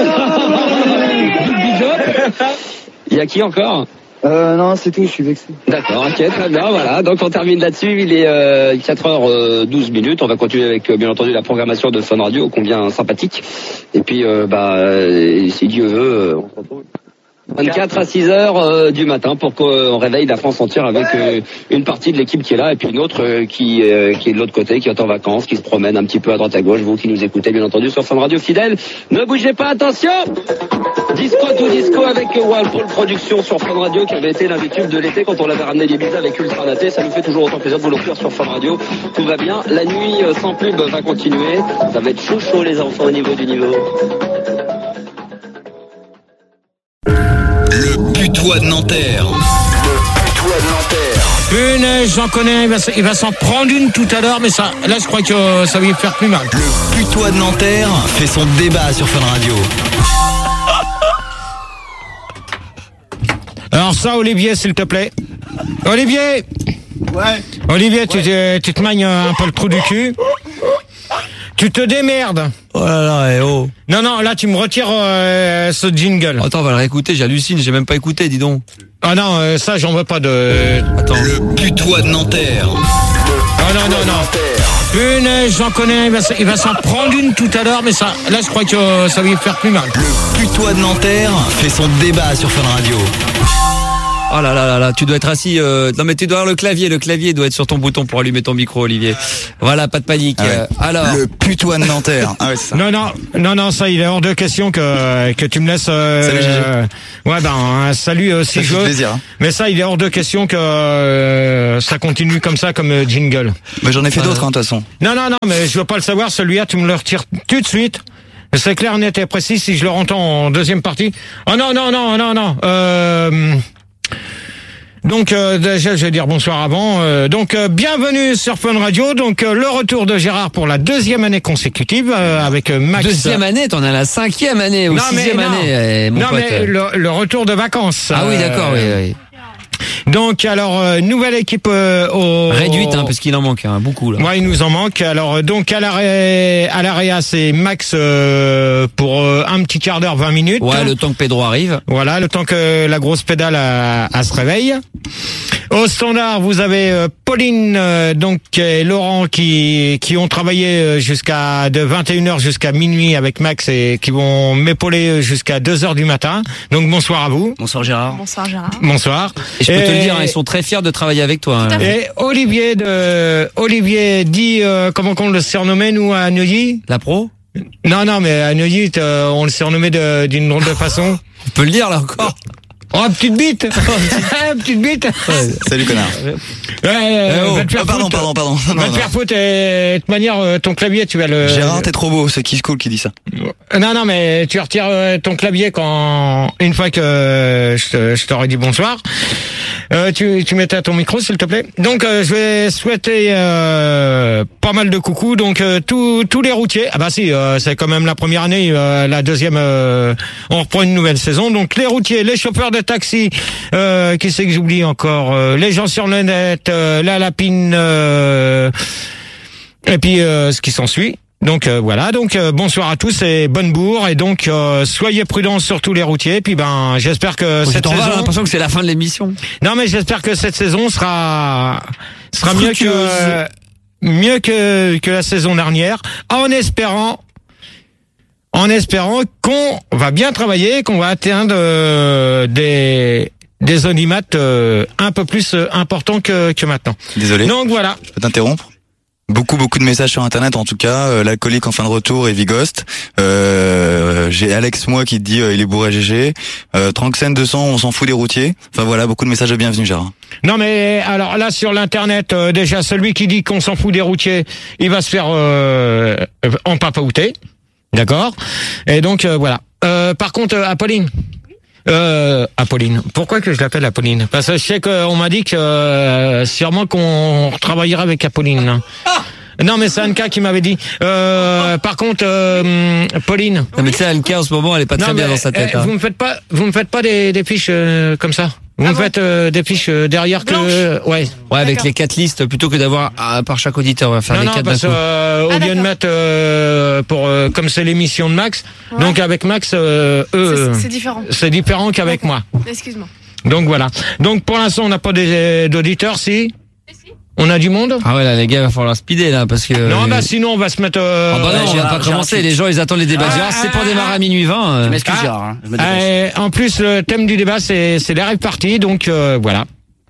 Big Bijou. Il y a qui encore? Euh, non, c'est tout, je suis vexé. D'accord, ok, très bien, voilà. Donc on termine là-dessus, il est euh, quatre heures douze minutes. On va continuer avec, euh, bien entendu, la programmation de Fun Radio, combien sympathique. Et puis, euh, bah, euh, si Dieu veut, euh, on se retrouve vingt-quatre à six heures euh, du matin pour qu'on réveille la France entière avec euh, une partie de l'équipe qui est là et puis une autre euh, qui, euh, qui est de l'autre côté, qui est en vacances, qui se promène un petit peu à droite à gauche. Vous qui nous écoutez, bien entendu, sur Fun Radio fidèle. Ne bougez pas, attention! Disco to disco avec Whirlpool Productions sur Fun Radio, qui avait été l'un des tubes de l'été quand on l'avait ramené l'Ibiza avec Ultra Naté. Ça nous fait toujours autant plaisir de vous l'offrir sur Fun Radio. Tout va bien. La nuit euh, sans pub va continuer. Ça va être chaud chaud les enfants au niveau du niveau. Le putois de Nanterre. Le putois de Nanterre. Une, j'en connais un, il va, s- il va s'en prendre une tout à l'heure, mais ça, là, je crois que euh, ça va lui faire plus mal. Le putois de Nanterre fait son débat sur Fun Radio. Alors ça, Olivier, s'il te plaît. Olivier! Ouais. Olivier, tu, te- tu te magnes un peu le trou du cul. Tu te démerdes. Oh là là, eh oh. Non, non, là, tu me retires euh, ce jingle. Attends, on va le réécouter, j'hallucine, j'ai même pas écouté, dis donc. Ah non, euh, ça, j'en veux pas de... Attends. Le putois de Nanterre. Ah non, non, non. Une, j'en connais un, il va, s- il va s'en prendre une tout à l'heure, mais ça, là, je crois que euh, ça va lui faire plus mal. Le putois de Nanterre fait son débat sur Fun Radio. Oh là là là là, tu dois être assis. Euh... Non mais tu dois avoir le clavier, le clavier doit être sur ton bouton pour allumer ton micro, Olivier. Voilà, pas de panique. Ah ouais. Euh, Alors, Le putois de Nanterre. Ah ouais, c'est ça. Non, non, non, non, ça, il est hors de question que que tu me laisses. Euh, Salut, Gégé. euh, ouais, ben, un salut aussi. Ça fait je veux. plaisir, hein. Mais ça, il est hors de question que euh, ça continue comme ça, comme euh, jingle. Mais j'en ai fait d'autres, hein, de toute façon. Non, non, non, mais je veux pas le savoir. Celui-là, tu me le retires tout de suite. C'est clair, net et précis. Si je le entends en deuxième partie. Oh non, non, non, non, non. Euh, Donc euh, déjà je vais dire bonsoir avant. Euh, donc euh, bienvenue sur Fun Radio. Donc euh, le retour de Gérard pour la deuxième année consécutive euh, avec euh, Max. deuxième année, t'en as la cinquième année ou Non, mais sixième non. année, eh, mon non pote. mais le, le retour de vacances. Ah oui, euh, d'accord, oui, oui. Donc alors euh, nouvelle équipe euh, au Réduite, hein, parce qu'il en manque hein, beaucoup là. Ouais, il nous en manque. Alors euh, donc à l'arrêt, à l'arrêt, c'est Max euh, pour euh, un petit quart d'heure, vingt minutes. Ouais, le temps que Pedro arrive. Voilà, le temps que la grosse pédale à, à se réveille. Au standard, vous avez euh, Pauline euh, donc et Laurent qui qui ont travaillé euh, jusqu'à de vingt et une heures jusqu'à minuit avec Max et qui vont m'épauler jusqu'à deux heures du matin. Donc bonsoir à vous. Bonsoir Gérard. Bonsoir Gérard. Bonsoir. Et je peux te Et- le dire, hein, ils sont très fiers de travailler avec toi. hein. Et Olivier de Olivier dit euh, comment qu'on le surnommait nous à Neuilly. La pro? Non non mais à Neuilly euh, on le surnommait de- d'une drôle de façon. On peut le dire, là, encore. Oh, petite bite. Petite bite. Salut, connard. Ouais, euh, oh, va te faire oh, pardon, foutre. pardon, pardon, Va non, te non. faire foutre et de toute manière, euh, ton clavier, tu vas le... Gérard, t'es trop beau, c'est Kiss Cool qui dit ça. Non, non, mais tu retires euh, ton clavier quand, une fois que euh, je, te- je t'aurais dit bonsoir. Euh, tu, tu mettais à ton micro, s'il te plaît. Donc, euh, je vais souhaiter euh, pas mal de coucou. Donc, euh, tous tous les routiers. Ah bah si, euh, c'est quand même la première année. Euh, la deuxième, euh, on reprend une nouvelle saison. Donc, les routiers, les chauffeurs de taxi. Euh, qui c'est que j'oublie encore euh, Les gens sur le net, euh, la lapine, euh, et puis euh, ce qui s'ensuit. Donc euh, voilà, donc euh, bonsoir à tous et bonne bourre, et donc euh, soyez prudents sur tous les routiers, puis ben j'espère que Oh, cette t'en vas, saison... j'ai l'impression que c'est la fin de l'émission. Non mais j'espère que cette saison sera sera mieux Fructueuse. que mieux que que la saison dernière, en espérant en espérant qu'on va bien travailler, qu'on va atteindre euh, des des audimates euh, un peu plus euh, importants que que maintenant. Désolé. Donc voilà. Je peux t'interrompre? Beaucoup, beaucoup de messages sur Internet, en tout cas. Euh, L'alcoolique en fin de retour et Vigost. Euh, j'ai Alex, moi, qui te dit euh, il est bourré G G. Euh, Tranxen deux cents, on s'en fout des routiers. Enfin voilà, beaucoup de messages de bienvenue, Gérard. Non mais alors là sur l'internet, euh, déjà celui qui dit qu'on s'en fout des routiers, il va se faire euh, en papaouter, d'accord. Et donc euh, voilà. Euh, par contre, euh, Apolline. Euh, Apolline. Pourquoi que je l'appelle Apolline? Parce que je sais qu'on m'a dit que euh, sûrement qu'on travaillera avec Apolline. Non mais c'est Anka qui m'avait dit. Euh, par contre, euh, Pauline. Non, mais tu sais, Anka en ce moment, elle est pas très Non, bien mais, dans sa tête. eh, hein. Vous me faites pas, vous me faites pas des, des fiches euh, comme ça. Vous me faites euh, des fiches euh, derrière que, ouais. Ouais, avec les quatre listes, plutôt que d'avoir ah, par chaque auditeur, on va faire Non, les non, quatre d'un parce coup. que euh, au lieu de mettre euh, pour euh, comme c'est l'émission de Max, Ouais. donc avec Max, euh, eux, C'est- c'est différent. C'est différent qu'avec moi. Excuse-moi. Donc voilà. Donc pour l'instant, on n'a pas des- d'auditeurs, si. On a du monde. Ah ouais, là, les gars, il va falloir speeder, là, parce que... Non, bah sinon, on va se mettre. Euh, Ah bah non, on va pas commencer, les gens, ils attendent les débats. Ah, Gérard, c'est ah, pour démarrer ah, à minuit vingt. euh. Je m'excuse, Gérard, hein. Je me dépêche. Euh, en plus, le thème du débat, c'est c'est les rêves partis, donc euh, voilà.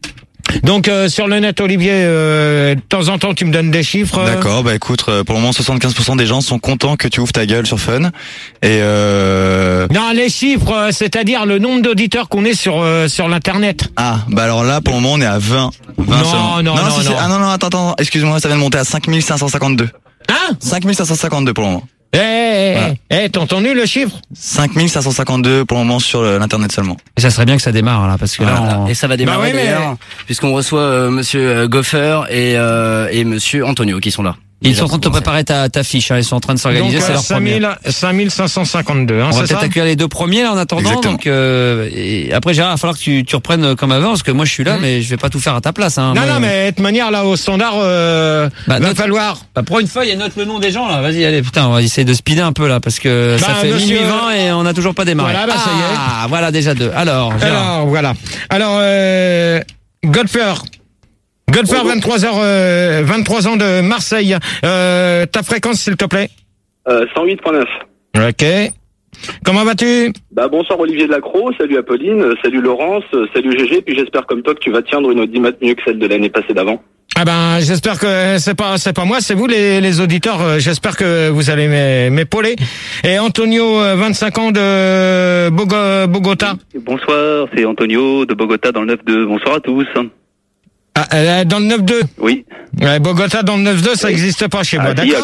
Donc euh, sur le net, Olivier, euh, de temps en temps, tu me donnes des chiffres. D'accord, bah écoute, euh, pour le moment, soixante-quinze pour cent des gens sont contents que tu ouvres ta gueule sur Fun. Et euh... Non, les chiffres, euh, c'est-à-dire le nombre d'auditeurs qu'on est sur euh, sur l'internet. Ah, bah alors là, pour le moment, on est à vingt. vingt Non, seulement. non, non, si, non. c'est- Ah non, non, attends, attends, excuse-moi, ça vient de monter à cinq mille cinq cent cinquante-deux. Hein cinq mille cinq cent cinquante-deux pour le moment. Eh, eh, eh, eh, t'as entendu le chiffre? cinq mille cinq cent cinquante-deux pour le moment sur euh, l'internet seulement. Et ça serait bien que ça démarre, là, parce que là, Voilà. on- Et ça va démarrer Bah oui, mais- d'ailleurs, puisqu'on reçoit euh, Monsieur euh, Goffer et euh, et Monsieur Antonio qui sont là. Ils sont en train de te préparer ta, ta fiche, hein, ils sont en train de s'organiser, Donc, c'est euh, leur première. cinq mille cinq cent cinquante-deux, hein, On va c'est peut-être ça? accueillir les deux premiers là en attendant. Exactement. Donc euh, et après Gérard, il va falloir que tu, tu reprennes comme avant parce que moi je suis là, mais je vais pas tout faire à ta place. Hein, Non, Moi, non, mais de toute manière, là, au standard, euh, Bah, va note- falloir. Bah, prends une feuille et note le nom des gens là. Vas-y, allez, putain, on va essayer de speeder un peu là parce que ça Bah, fait monsieur- minuit vingt et on n'a toujours pas démarré. Voilà, bah, ça y est. Ah, voilà déjà deux. Alors, Gérard. Alors, voilà. Alors, euh, Godfer. Godfer, vingt-trois heures, euh, vingt-trois ans de Marseille. Euh, ta fréquence, s'il te plaît. Euh, cent huit point neuf. Ok. Comment vas-tu? Bah, bonsoir Olivier Delacroix, salut Apolline, euh, salut Laurence, euh, salut G G, puis j'espère comme toi que tu vas tiendre une audimat mieux que celle de l'année passée d'avant. Ah ben, j'espère que c'est pas c'est pas moi, c'est vous les, les auditeurs. euh, J'espère que vous allez m'é- m'épauler. Et Antonio, euh, vingt-cinq ans de Bogo- Bogota. Bonsoir, c'est Antonio de Bogota dans le neuf deux. Bonsoir à tous. Ah, euh, dans le neuf deux. Oui. Ouais, Bogota dans le neuf deux, ça n'existe pas chez moi. Ah, si, D'accord.